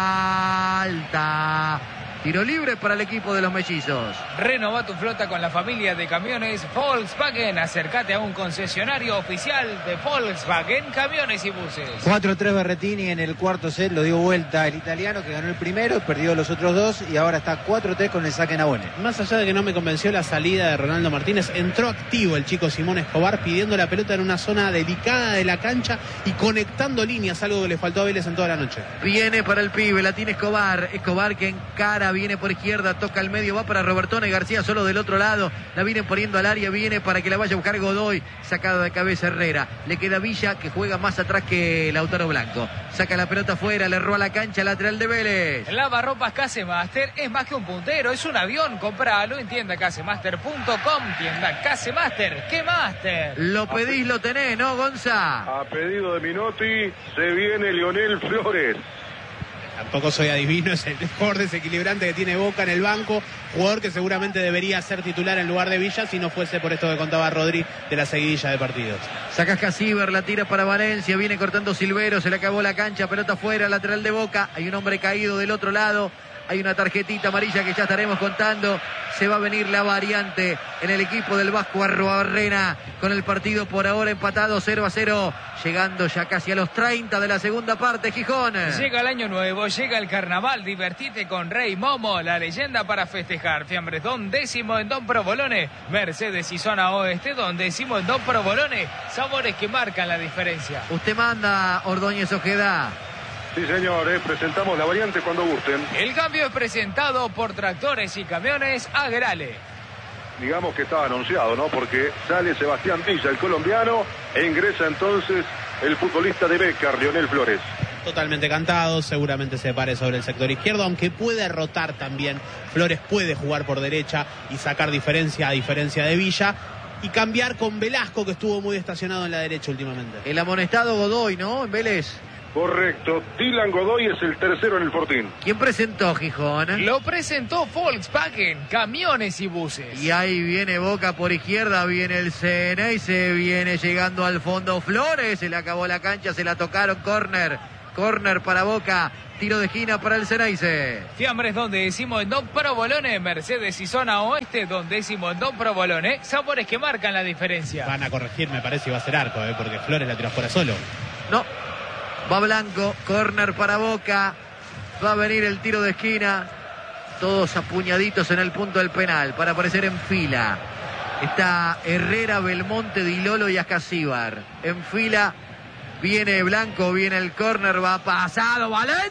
Falta. Tiro libre para el equipo de los mellizos. Renova tu flota con la familia de camiones Volkswagen. Acércate a un concesionario oficial de Volkswagen Camiones y Buses. 4-3 Berretini en el cuarto set, lo dio vuelta el italiano que ganó el primero, perdió los otros dos y ahora está 4-3 con el saque Nabone. Más allá de que no me convenció la salida de Ronaldo Martínez, entró activo el chico Simón Escobar pidiendo la pelota en una zona delicada de la cancha y conectando líneas, algo que le faltó a Vélez en toda la noche. Viene para el pibe, la tiene Escobar. Escobar que encara, viene por izquierda, toca al medio, va para Robertone. García solo del otro lado, la vienen poniendo al área, viene para que la vaya a buscar Godoy, sacada de cabeza Herrera. Le queda Villa que juega más atrás que Lautaro Blanco. Saca la pelota afuera, le roba la cancha, lateral de Vélez. Lavarropas Casemaster es más que un puntero, es un avión. Compralo en tienda casemaster.com. Tienda Casemaster, ¿qué máster? Lo pedís, lo tenés, ¿no, Gonza? A pedido de Minotti, se viene Lionel Flores. Tampoco soy adivino, es el mejor desequilibrante que tiene Boca en el banco, jugador que seguramente debería ser titular en lugar de Villa si no fuese por esto que contaba Rodri de la seguidilla de partidos. Saca Casíbar, la tira para Valencia, viene cortando Silvero, se le acabó la cancha, pelota afuera, lateral de Boca, hay un hombre caído del otro lado. Hay una tarjetita amarilla que ya estaremos contando. Se va a venir la variante en el equipo del Vasco Arruabarrena con el partido por ahora empatado 0-0. Llegando ya casi a los 30 de la segunda parte, Gijón. Llega el año nuevo, llega el carnaval. Divertite con Rey Momo, la leyenda para festejar. Fiambres Don Décimo en Don Provolone. Mercedes y Zona Oeste, Don Décimo en Don Provolone. Sabores que marcan la diferencia. Usted manda, Ordóñez Ojeda. Sí, señor, presentamos la variante cuando gusten. El cambio es presentado por Tractores y Camiones Agrale. Digamos que estaba anunciado, ¿no? Porque sale Sebastián Villa, el colombiano, e ingresa entonces el futbolista de Becar, Lionel Flores. Totalmente cantado, seguramente se pare sobre el sector izquierdo, aunque puede rotar también. Flores puede jugar por derecha y sacar diferencia a diferencia de Villa. Y cambiar con Velasco, que estuvo muy estacionado en la derecha últimamente. El amonestado Godoy, ¿no? En Vélez. Correcto, Dylan Godoy es el tercero en el Fortín. ¿Quién presentó, Gijón? Lo presentó Volkswagen, Camiones y Buses. Y ahí viene Boca por izquierda, viene el CN y se viene llegando al fondo Flores. Se le acabó la cancha, se la tocaron, córner para Boca. Tiro de esquina para el Ceneice. Fiambres Don Décimo en Don Provolone. Mercedes y Zona Oeste, Don Décimo en Don Provolone. Sabores que marcan la diferencia. Van a corregir, me parece, y va a ser arco, porque Flores la tiró fuera solo. No. Va Blanco, córner para Boca, va a venir el tiro de esquina, todos apuñaditos en el punto del penal para aparecer en fila. Está Herrera, Belmonte, Di Lolo y Ascasíbar. En fila viene Blanco, viene el córner, va pasado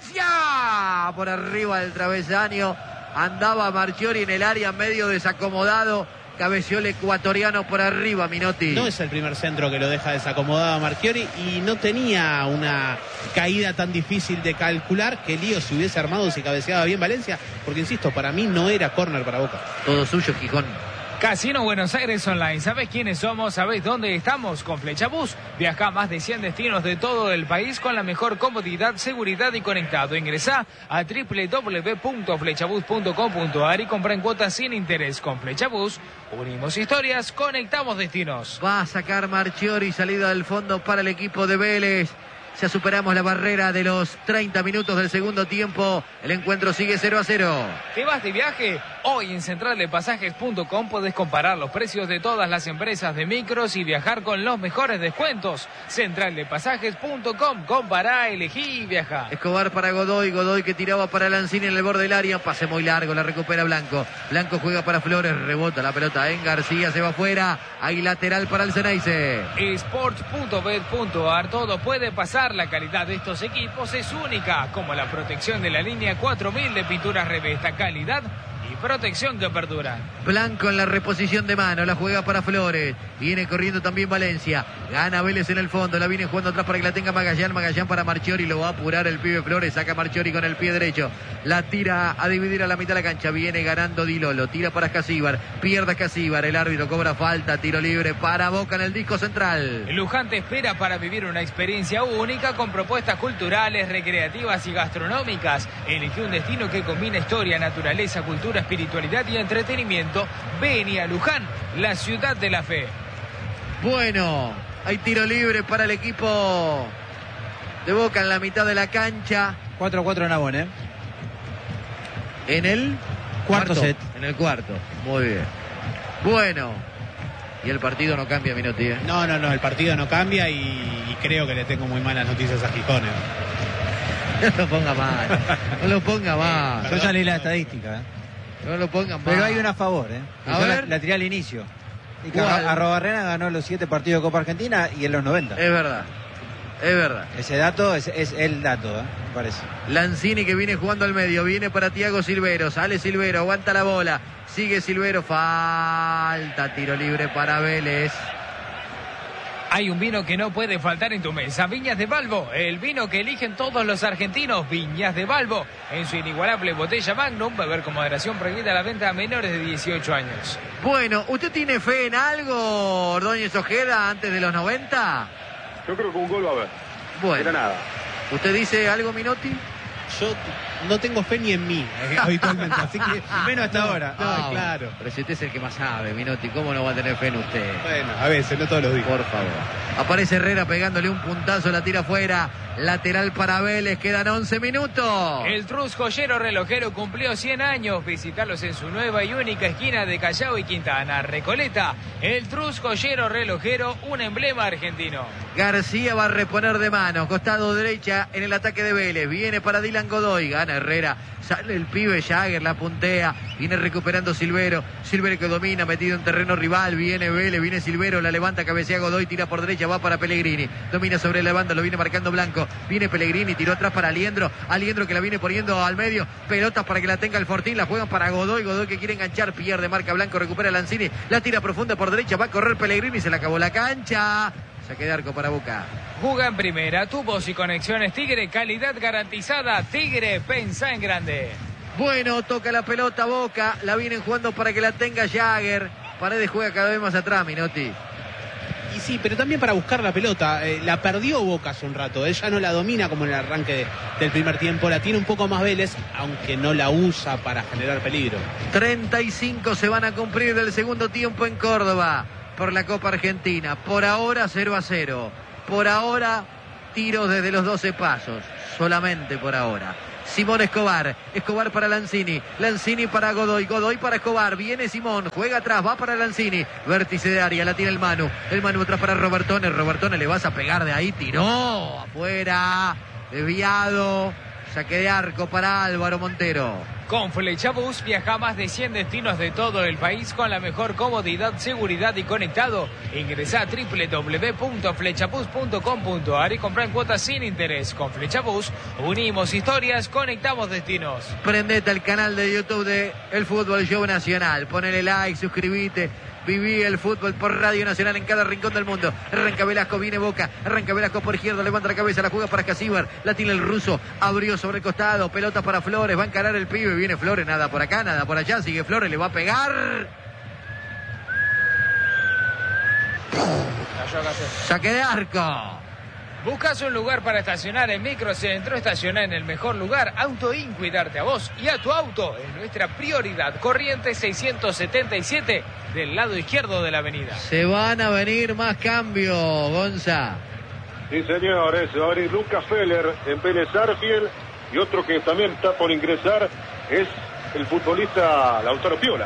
Valencia por arriba del travesaño. Andaba Marchiori en el área medio desacomodado. Cabeció el ecuatoriano por arriba, Minotti. No es el primer centro que lo deja desacomodado a Marchiori y no tenía una caída tan difícil de calcular. Que lío se hubiese armado si cabeceaba bien Valencia, porque insisto, para mí no era córner para Boca. Todo suyo, Gijón. Casino Buenos Aires Online. ¿Sabés quiénes somos? ¿Sabés dónde estamos? Con Flechabús. Viaja a más de 100 destinos de todo el país con la mejor comodidad, seguridad y conectado. Ingresá a www.flechabús.com.ar y compra en cuotas sin interés. Con Flechabús, unimos historias, conectamos destinos. Va a sacar Marchiori, salida del fondo para el equipo de Vélez. Ya superamos la barrera de los 30 minutos del segundo tiempo. El encuentro sigue 0-0. ¿Te vas de viaje? Hoy en centraldepasajes.com podés comparar los precios de todas las empresas de micros y viajar con los mejores descuentos. Centraldepasajes.com. Compará, elegí y viaja. Escobar para Godoy. Godoy que tiraba para Lanzini en el borde del área. Pase muy largo, la recupera Blanco. Blanco juega para Flores, rebota la pelota en García, se va afuera. Hay lateral para el Ceneice. Sports.bet.ar. Todo puede pasar. La calidad de estos equipos es única, como la protección de la línea 4000 de pinturas Revesta. Calidad y protección que perduran. Blanco en la reposición de mano, la juega para Flores, viene corriendo también Valencia, gana Vélez en el fondo, la viene jugando atrás para que la tenga Magallán para Marchiori, lo va a apurar el pibe Flores, saca Marchiori con el pie derecho, la tira a dividir a la mitad de la cancha, viene ganando Di Lolo, tira para Escasíbar, pierde Escasíbar, el árbitro cobra falta, tiro libre para Boca en el disco central. Luján te espera para vivir una experiencia única con propuestas culturales, recreativas y gastronómicas. Elige un destino que combina historia, naturaleza, cultura, espiritualidad y entretenimiento. Vení a Luján, la ciudad de la fe. Bueno, hay tiro libre para el equipo de Boca en la mitad de la cancha. 4-4 en Abón, En el cuarto set. En el cuarto, muy bien. Bueno, y el partido no cambia, Minotti, ¿eh? No, el partido no cambia y creo que le tengo muy malas noticias a Gijón. No lo ponga mal, no lo ponga mal. Yo ya leí la estadística, No lo pongan mal. Pero hay una a favor, A ver. La tiré al inicio. Y Arrobarrena ganó los 7 partidos de Copa Argentina y en los 90. Es verdad. Ese dato es el dato, me parece. Lanzini que viene jugando al medio, viene para Thiago Silvero, sale Silvero, aguanta la bola, sigue Silvero, falta, tiro libre para Vélez. Hay un vino que no puede faltar en tu mesa, Viñas de Balbo, el vino que eligen todos los argentinos, Viñas de Balbo, en su inigualable botella Magnum, beber con moderación, prohibida la venta a menores de 18 años. Bueno, ¿usted tiene fe en algo, Ordóñez Ojeda, antes de los 90? Yo creo que un gol va a haber. Bueno. Era nada. ¿Usted dice algo, Minotti? Yo no tengo fe ni en mí, habitualmente, así que menos hasta ahora. No, claro. Pero si usted es el que más sabe, Minotti, ¿cómo no va a tener fe en usted? Bueno, a veces, no todos los días. Por favor. Aparece Herrera pegándole un puntazo, la tira afuera. Lateral para Vélez, quedan 11 minutos. El Trus Joyero Relojero cumplió 100 años. Visitarlos en su nueva y única esquina de Callao y Quintana, Recoleta. El Trus Joyero Relojero, un emblema argentino. García va a reponer de mano, costado derecha en el ataque de Vélez. Viene para Dylan Godoy, gana Herrera. Sale el pibe Jagger, la puntea. Viene recuperando Silvero. Silvero que domina, metido en terreno rival. Viene Vélez, viene Silvero, la levanta, cabecea Godoy, tira por derecha, va para Pellegrini. Domina sobre la banda, lo viene marcando Blanco. Viene Pellegrini, tiró atrás para Aliendro. Aliendro que la viene poniendo al medio. Pelotas para que la tenga el Fortín, la juegan para Godoy. Godoy que quiere enganchar, pierde, marca Blanco, recupera Lanzini. La tira profunda por derecha, va a correr Pellegrini, se le acabó la cancha. Saque de arco para Boca. Juga en primera, tubos y conexiones Tigre, calidad garantizada. Tigre, pensá en grande. Bueno, toca la pelota Boca, la vienen jugando para que la tenga Jagger. Paredes juega cada vez más atrás, Minotti. Y sí, pero también para buscar la pelota. La perdió Boca hace un rato. Él ya no la domina como en el arranque del primer tiempo. La tiene un poco más Vélez, aunque no la usa para generar peligro. 35 se van a cumplir del segundo tiempo en Córdoba por la Copa Argentina. Por ahora 0-0. Por ahora tiros desde los 12 pasos. Solamente por ahora. Simón Escobar, Escobar para Lanzini, Lanzini para Godoy, Godoy para Escobar, viene Simón, juega atrás, va para Lanzini, vértice de área, la tiene el Manu atrás para Robertone, Robertone le vas a pegar de ahí, tiró, afuera, desviado, saque de arco para Álvaro Montero. Con Flechabús viaja a más de 100 destinos de todo el país con la mejor comodidad, seguridad y conectado. Ingresá a www.flechabus.com.ar y comprá en cuotas sin interés. Con Flechabús unimos historias, conectamos destinos. Prendete al canal de YouTube de El Fútbol Show Nacional. Ponele like, suscríbete. Viví el fútbol por Radio Nacional en cada rincón del mundo. Arranca Velasco, viene Boca. Arranca Velasco por izquierda, levanta la cabeza, la juega para Escasíbar. La tiene el ruso, abrió sobre el costado. Pelota para Flores, va a encarar el pibe. Viene Flores, nada por acá, nada por allá. Sigue Flores, le va a pegar. Saque de arco. ¿Buscas un lugar para estacionar en Microcentro? Estaciona en el mejor lugar. Autoin, cuidarte a vos y a tu auto es nuestra prioridad. Corriente 677 del lado izquierdo de la avenida. Se van a venir más cambios, Gonza. Sí, señores. Se va a venir Lucas Feller en Vélez Arfiel. Y otro que también está por ingresar es el futbolista Lautaro Piola.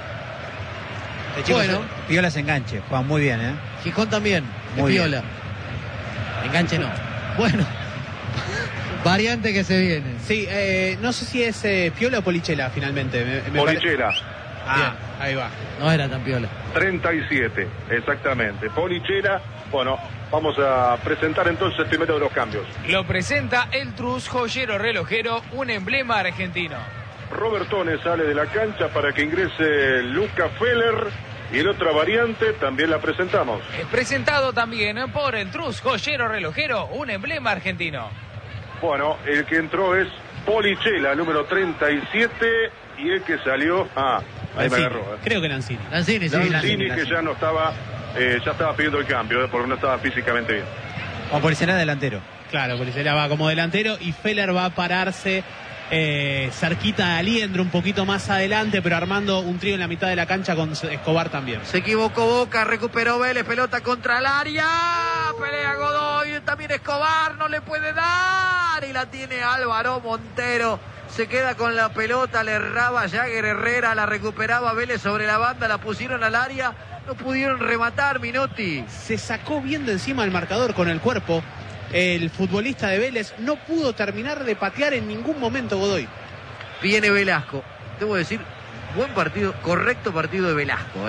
Bueno, Piola se enganche. Juan, muy bien, ¿eh? Gijón también, muy Piola. Bien. Enganche no. Bueno, variante que se viene. Sí, no sé si es Piola o Polichela finalmente. Polichela. Ah, ahí va. No era tan Piola. 37, exactamente. Polichela. Bueno, vamos a presentar entonces el primero de los cambios. Lo presenta el Trus Joyero Relojero, un emblema argentino. Robertone sale de la cancha para que ingrese Luca Feller. Y en otra variante también la presentamos. Es presentado también por el Trus Joyero Relojero, un emblema argentino. Bueno, el que entró es Polichela, número 37, y el que salió... ahí me agarró. Creo que Lanzini. Lanzini, que ya no estaba, ya estaba pidiendo el cambio, porque no estaba físicamente bien. O Polichela delantero. Claro, Polichela va como delantero y Feller va a pararse cerquita de Aliendro, un poquito más adelante, pero armando un trío en la mitad de la cancha con Escobar también. Se equivocó Boca, recuperó Vélez, pelota contra el área, pelea Godoy, también Escobar, no le puede dar, y la tiene Álvaro Montero, se queda con la pelota, le erraba Jagger Herrera, la recuperaba Vélez sobre la banda, la pusieron al área, no pudieron rematar, Minotti. Se sacó bien de encima el marcador con el cuerpo. El futbolista de Vélez no pudo terminar de patear en ningún momento Godoy. Viene Velasco. Debo decir, buen partido, correcto partido de Velasco,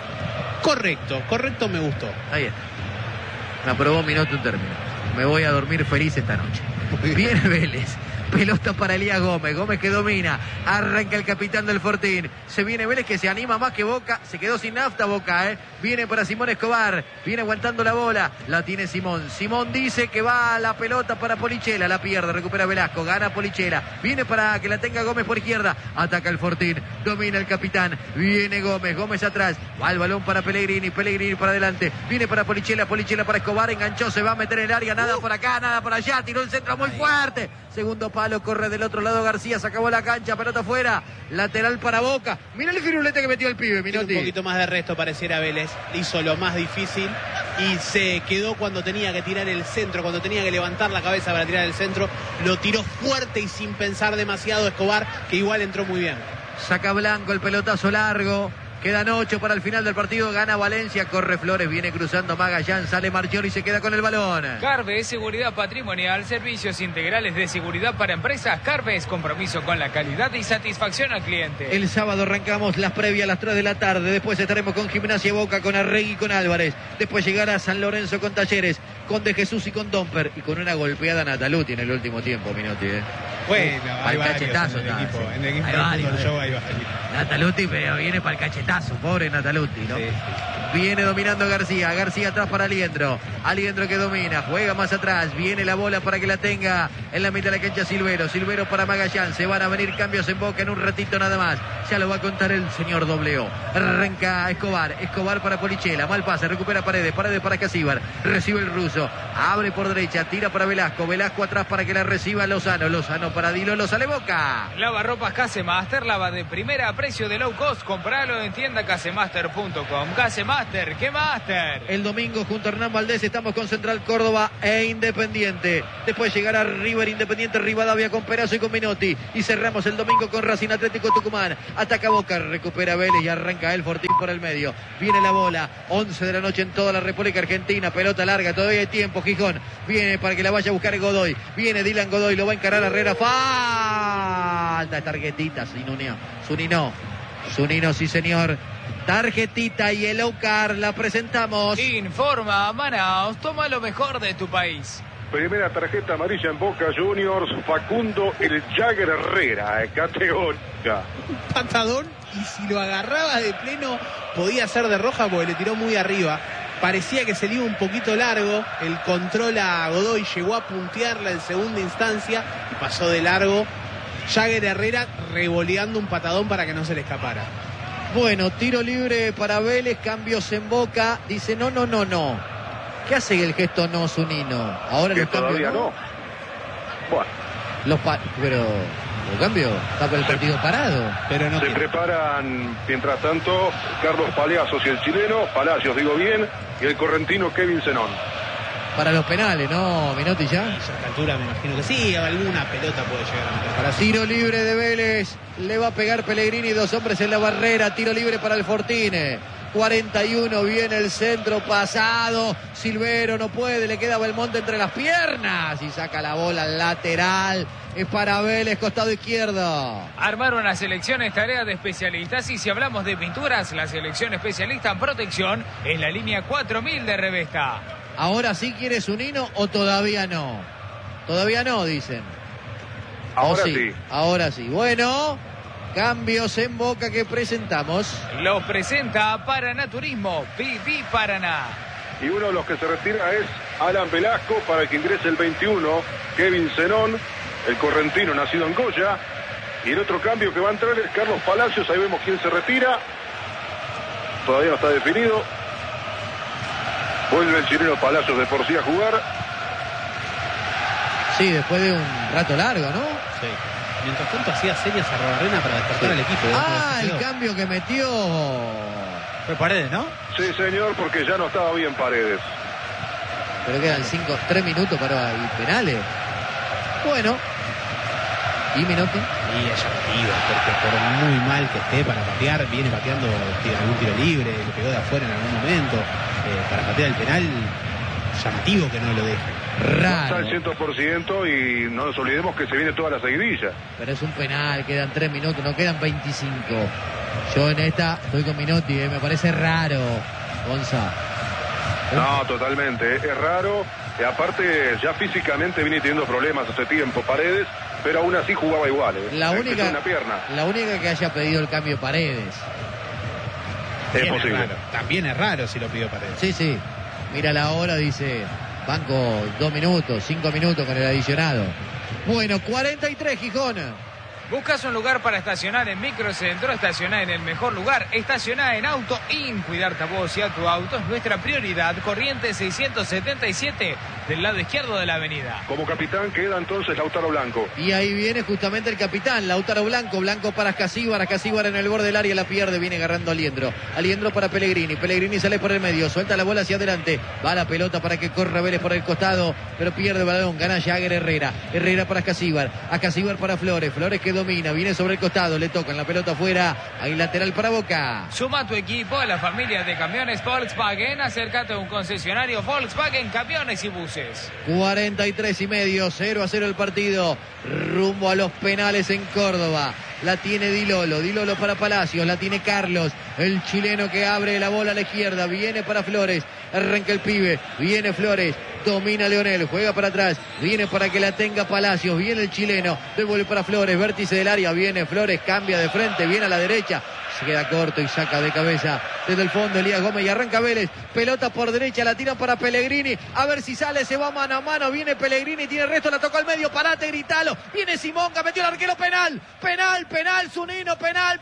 Correcto, me gustó. Ahí está. Me aprobó Minotti un término. Me voy a dormir feliz esta noche. Viene Vélez. Pelota para Elías Gómez. Gómez que domina. Arranca el capitán del Fortín. Se viene Vélez que se anima más que Boca. Se quedó sin nafta Boca, Viene para Simón Escobar. Viene aguantando la bola. La tiene Simón. Simón dice que va la pelota para Polichela. La pierde. Recupera Velasco. Gana Polichela. Viene para que la tenga Gómez por izquierda. Ataca el Fortín. Domina el capitán. Viene Gómez. Gómez atrás. Va el balón para Pellegrini. Pellegrini para adelante. Viene para Polichela. Polichela para Escobar. Enganchó. Se va a meter en el área. Nada por acá. Nada por allá. Tiró el centro muy fuerte. Segundo palo, corre del otro lado García, se acabó la cancha, pelota afuera, lateral para Boca. Mira el firulete que metió el pibe, Minotti. Un poquito más de resto pareciera Vélez, hizo lo más difícil y se quedó cuando tenía que tirar el centro, cuando tenía que levantar la cabeza para tirar el centro, lo tiró fuerte y sin pensar demasiado Escobar, que igual entró muy bien. Saca Blanco el pelotazo largo. Quedan 8 para el final del partido. Gana Valencia, corre Flores, viene cruzando Magallán, sale Marchión y se queda con el balón. Carves, seguridad patrimonial, servicios integrales de seguridad para empresas. Carves, compromiso con la calidad y satisfacción al cliente. El sábado arrancamos las previas a las 3 de la tarde. Después estaremos con Gimnasia Boca, con Arregui y con Álvarez. Después llegará San Lorenzo con Talleres, con De Jesús y con Domper. Y con una golpeada Nataluti en el último tiempo, Minotti. Bueno, hay cachetazo en el equipo. En el equipo hay varios. Nataluti, pero viene para el cachetazo, pobre Nataluti, ¿no? Sí. Viene dominando García atrás para Aliendro que domina, juega más atrás, viene la bola para que la tenga en la mitad de la cancha Silvero para Magallán, se van a venir cambios en Boca en un ratito nada más, ya lo va a contar el señor Dobleo. Arranca Escobar para Polichela, mal pase, recupera Paredes para Casíbar, recibe el ruso, abre por derecha, tira para Velasco atrás para que la reciba Lozano para Dilo, sale Boca. Lavarropas Casemaster, lava de primera a precio de low cost, compralo en tienda casemaster.com. Casemaster, ¿qué Master? El domingo junto a Hernán Valdés estamos con Central Córdoba e Independiente. Después llegará River, Independiente, Rivadavia con Perazo y con Minotti. Y cerramos el domingo con Racing Atlético Tucumán. Ataca Boca, recupera Vélez y arranca el Fortín por el medio. Viene la bola, 11 de la noche en toda la República Argentina. Pelota larga, todavía hay tiempo. Gijón viene para que la vaya a buscar Godoy. Viene Dylan Godoy, lo va a encarar Herrera. Falta, tarjetita, Zunino, sí señor. Tarjetita y Yellow Card, la presentamos. Informa Manaos, toma lo mejor de tu país. Primera tarjeta amarilla en Boca Juniors, Facundo el Jagger Herrera, categórica. Un patadón, y si lo agarraba de pleno podía ser de roja porque le tiró muy arriba. Parecía que se le iba un poquito largo, el control a Godoy llegó a puntearla en segunda instancia y pasó de largo. Jagger Herrera revoleando un patadón para que no se le escapara. Bueno, tiro libre para Vélez, cambios en Boca. Dice no. ¿Qué hace el gesto no, Zunino? Ahora que los todavía cambios no. Bueno. Pero el cambio está con el partido parado. Pero no se preparan, mientras tanto, Carlos Palacios y el chileno, Palacios digo bien, y el correntino Kevin Zenón. Para los penales, ¿no, Minotti ya? A esa altura me imagino que sí, alguna pelota puede llegar a meter. Para tiro libre de Vélez, le va a pegar Pellegrini, 2 hombres en la barrera, tiro libre para el Fortine. 41, viene el centro pasado, Silvero no puede, le queda Belmonte entre las piernas y saca la bola al lateral. Es para Vélez, costado izquierdo. Armaron las selecciones tarea de especialistas y si hablamos de pinturas, la selección especialista en protección es la línea 4000 de Revesta. ¿Ahora sí quieres un hino o todavía no? Todavía no, dicen. Ahora sí. Ahora sí. Bueno, Cambios en Boca que presentamos. Los presenta Paranaturismo, Viví Paraná. Y uno de los que se retira es Alan Velasco, para el que ingrese el 21, Kevin Zenón, el correntino nacido en Goya. Y el otro cambio que va a entrar es Carlos Palacios, ahí vemos quién se retira. Todavía no está definido. Vuelve el chileno Palacios de por sí a jugar. Sí, después de un rato largo, ¿no? Sí. Mientras tanto hacía señas a Arrobarrena para despertar al equipo. El cambio que metió... Fue Paredes, ¿no? Sí, señor, porque ya no estaba bien Paredes. Pero quedan 3 minutos para ir penales. Bueno. ¿Y Menotti? Y es llamativo, porque por muy mal que esté para patear, viene pateando algún tiro libre, le pegó de afuera en algún momento. Para patear el penal, llamativo que no lo deje. Raro. No está al 100% y no nos olvidemos que se viene toda la seguidilla. Pero es un penal, quedan 3 minutos, no quedan 25. Yo en esta estoy con Menotti, me parece raro, Gonza. No, totalmente, es raro. Y aparte, ya físicamente viene teniendo problemas hace tiempo Paredes, pero aún así jugaba igual. La única que haya pedido el cambio Paredes. Es posible. También es raro si lo pidió Paredes. Sí. Mira la hora, dice... Banco 2 minutos, 5 minutos con el adicionado. Bueno, 43, Gijón. ¿Buscas un lugar para estacionar en Microcentro? Estacionar en el mejor lugar. Estacionar en Auto In. Cuidarte a vos y a tu auto es nuestra prioridad. Corriente 677 del lado izquierdo de la avenida. Como capitán queda entonces Lautaro Blanco. Y ahí viene justamente el capitán, Lautaro Blanco. Blanco para Ascasíbar. Ascasíbar en el borde del área la pierde. Viene agarrando a Aliendro. Aliendro para Pellegrini. Pellegrini sale por el medio. Suelta la bola hacia adelante. Va la pelota para que corra Vélez por el costado. Pero pierde el balón. Gana Jagger Herrera. Herrera para Ascasíbar. Ascasíbar para Flores. Flores que domina, viene sobre el costado, le tocan la pelota afuera, hay lateral para Boca. Suma tu equipo a la familia de camiones Volkswagen, acércate a un concesionario Volkswagen, camiones y buses. 43 y medio, 0-0 el partido, rumbo a los penales en Córdoba. La tiene Dilolo para Palacios, la tiene Carlos, el chileno que abre la bola a la izquierda, viene para Flores, arranca el pibe, viene Flores, domina Leonel, juega para atrás, viene para que la tenga Palacios, viene el chileno, devuelve para Flores, vértice del área, viene Flores, cambia de frente, viene a la derecha, se queda corto y saca de cabeza desde el fondo Elías Gómez y arranca Vélez, pelota por derecha, la tiran para Pellegrini, a ver si sale, se va mano a mano, viene Pellegrini, tiene el resto, la tocó al medio, parate, gritalo, viene Simón, que metió el arquero, penal, Zunino, penal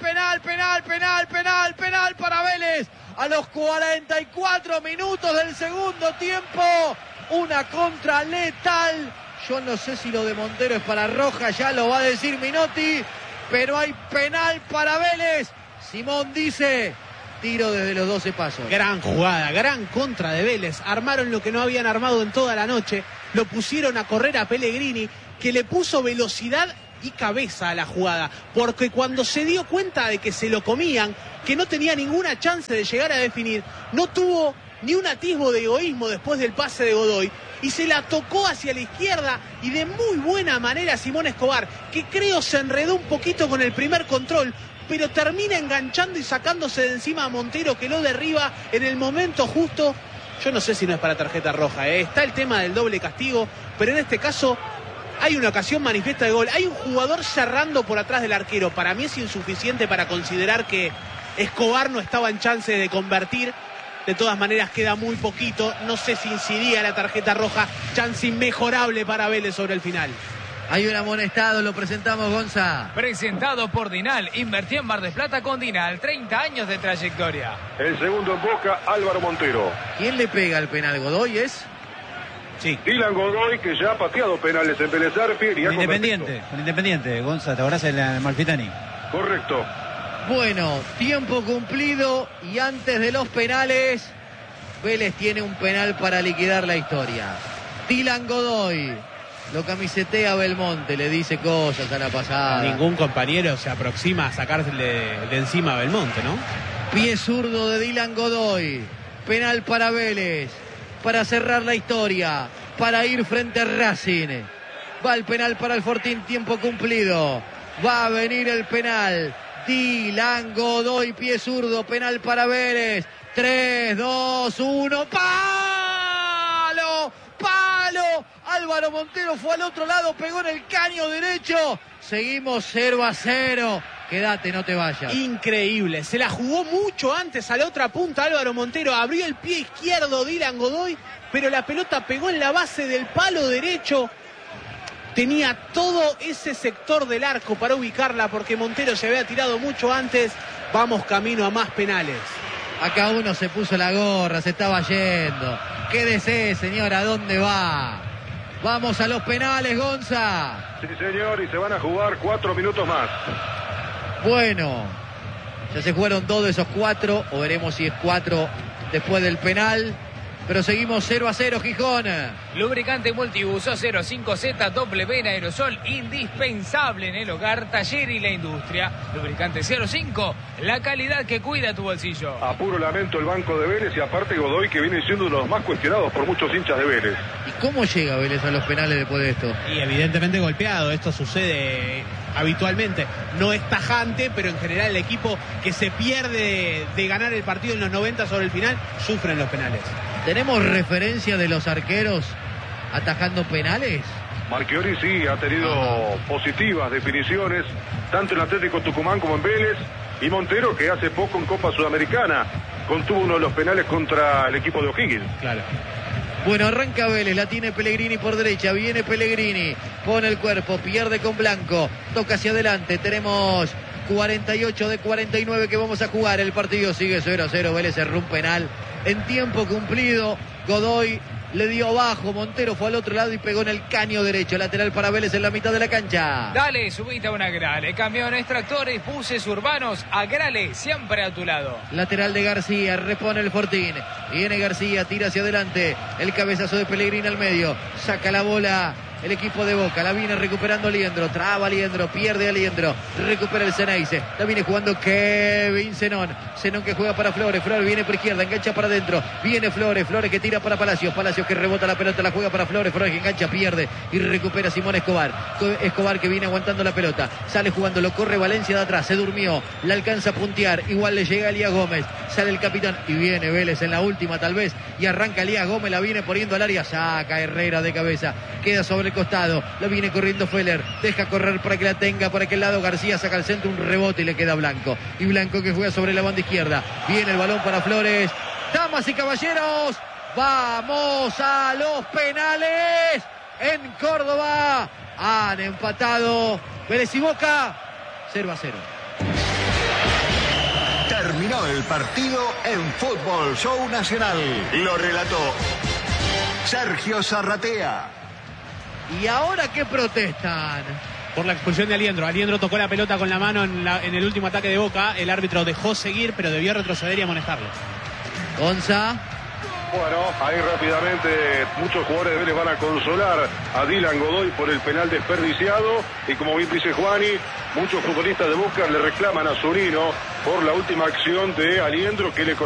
para Vélez, a los 44 minutos del segundo tiempo, una contra letal, yo no sé si lo de Montero es para roja, ya lo va a decir Menotti, pero hay penal para Vélez. Simón dice, tiro desde los 12 pasos. Gran jugada, gran contra de Vélez. Armaron lo que no habían armado en toda la noche. Lo pusieron a correr a Pellegrini, que le puso velocidad y cabeza a la jugada. Porque cuando se dio cuenta de que se lo comían, que no tenía ninguna chance de llegar a definir, no tuvo ni un atisbo de egoísmo después del pase de Godoy. Y se la tocó hacia la izquierda y de muy buena manera Simón Escobar, que creo se enredó un poquito con el primer control, pero termina enganchando y sacándose de encima a Montero, que lo derriba en el momento justo. Yo no sé si no es para tarjeta roja, Está el tema del doble castigo, pero en este caso hay una ocasión manifiesta de gol. Hay un jugador cerrando por atrás del arquero. Para mí es insuficiente para considerar que Escobar no estaba en chance de convertir. De todas maneras queda muy poquito. No sé si incidía la tarjeta roja. Chance inmejorable para Vélez sobre el final. Hay un amonestado, lo presentamos, Gonza. Presentado por Dinal. Invertí en Mar del Plata con Dinal. 30 años de trayectoria. El segundo en Boca, Álvaro Montero. ¿Quién le pega el penal? ¿Godoy es? Sí. Dylan Godoy, que ya ha pateado penales en Vélez Sarsfield y con Independiente, Gonza, ¿te acordás el Amalfitani? Correcto. Bueno, tiempo cumplido y antes de los penales, Vélez tiene un penal para liquidar la historia. Dylan Godoy lo camisetea a Belmonte, le dice cosas a la pasada. Ningún compañero se aproxima a sacársele de encima a Belmonte, ¿no? Pie zurdo de Dylan Godoy. Penal para Vélez, para cerrar la historia, para ir frente a Racing. Va el penal para el Fortín, tiempo cumplido. Va a venir el penal. Dylan Godoy, pie zurdo, penal para Vélez. 3, 2, 1, ¡palo! ¡Palo! Álvaro Montero fue al otro lado, pegó en el caño derecho. Seguimos 0-0. quédate, no te vayas. Increíble, se la jugó mucho antes a la otra punta Álvaro Montero, abrió el pie izquierdo Dylan Godoy, pero la pelota pegó en la base del palo derecho. Tenía todo ese sector del arco para ubicarla porque Montero se había tirado mucho antes. Vamos camino a más penales. Acá uno se puso la gorra, se estaba yendo. Quédese, señor, ¿a dónde va? Vamos a los penales, Gonza. Sí, señor, y se van a jugar 4 minutos más. Bueno, ya se jugaron 2 de esos 4, o veremos si es 4 después del penal. Pero seguimos 0-0, Gijón. Lubricante multiuso 05Z W en aerosol, indispensable en el hogar, taller y la industria. Lubricante 05, la calidad que cuida tu bolsillo. A puro lamento el banco de Vélez y aparte Godoy, que viene siendo uno de los más cuestionados por muchos hinchas de Vélez. ¿Y cómo llega Vélez a los penales después de esto? Y evidentemente golpeado, esto sucede habitualmente. No es tajante, pero en general el equipo que se pierde de ganar el partido en los 90 sobre el final, sufre en los penales. ¿Tenemos referencia de los arqueros atajando penales? Marchiori sí ha tenido positivas definiciones, tanto en Atlético Tucumán como en Vélez, y Montero, que hace poco en Copa Sudamericana contuvo uno de los penales contra el equipo de O'Higgins. Claro. Bueno, arranca Vélez, la tiene Pellegrini por derecha, viene Pellegrini, pone el cuerpo, pierde con Blanco, toca hacia adelante, tenemos 48 de 49 que vamos a jugar, el partido sigue 0-0, Vélez erró un penal en tiempo cumplido, Godoy le dio abajo, Montero fue al otro lado y pegó en el caño derecho, lateral para Vélez en la mitad de la cancha. Dale, subite a una Agrale, camiones, tractores, buses urbanos, Agrale, siempre a tu lado. Lateral de García, repone el Fortín, viene García, tira hacia adelante, el cabezazo de Pellegrini al medio, saca la bola el equipo de Boca, la viene recuperando Liendro, traba Liendro, pierde a Liendro, recupera el Ceneice, la viene jugando Kevin Zenón que juega para Flores, Flores viene por izquierda, engancha para adentro, viene Flores que tira para Palacios que rebota la pelota, la juega para Flores que engancha, pierde y recupera Simón Escobar que viene aguantando la pelota, sale jugando, lo corre Valencia de atrás, se durmió, la alcanza a puntear, igual le llega a Elías Gómez, sale el capitán y viene Vélez en la última tal vez, y arranca Elías Gómez, la viene poniendo al área, saca Herrera de cabeza, queda sobre el costado, lo viene corriendo Feller, deja correr para que la tenga por aquel lado, García saca al centro, un rebote y le queda Blanco, y Blanco que juega sobre la banda izquierda, viene el balón para Flores, damas y caballeros, vamos a los penales en Córdoba, han empatado Vélez y Boca 0-0. Terminó el partido en Fútbol Show Nacional, lo relató Sergio Zarratea. ¿Y ahora qué protestan? Por la expulsión de Aliendro. Aliendro tocó la pelota con la mano en el último ataque de Boca. El árbitro dejó seguir, pero debió retroceder y amonestarlo. Gonza. Bueno, ahí rápidamente muchos jugadores de Vélez van a consolar a Dylan Godoy por el penal desperdiciado. Y como bien dice Juani, muchos futbolistas de Boca le reclaman a Zunino por la última acción de Aliendro que le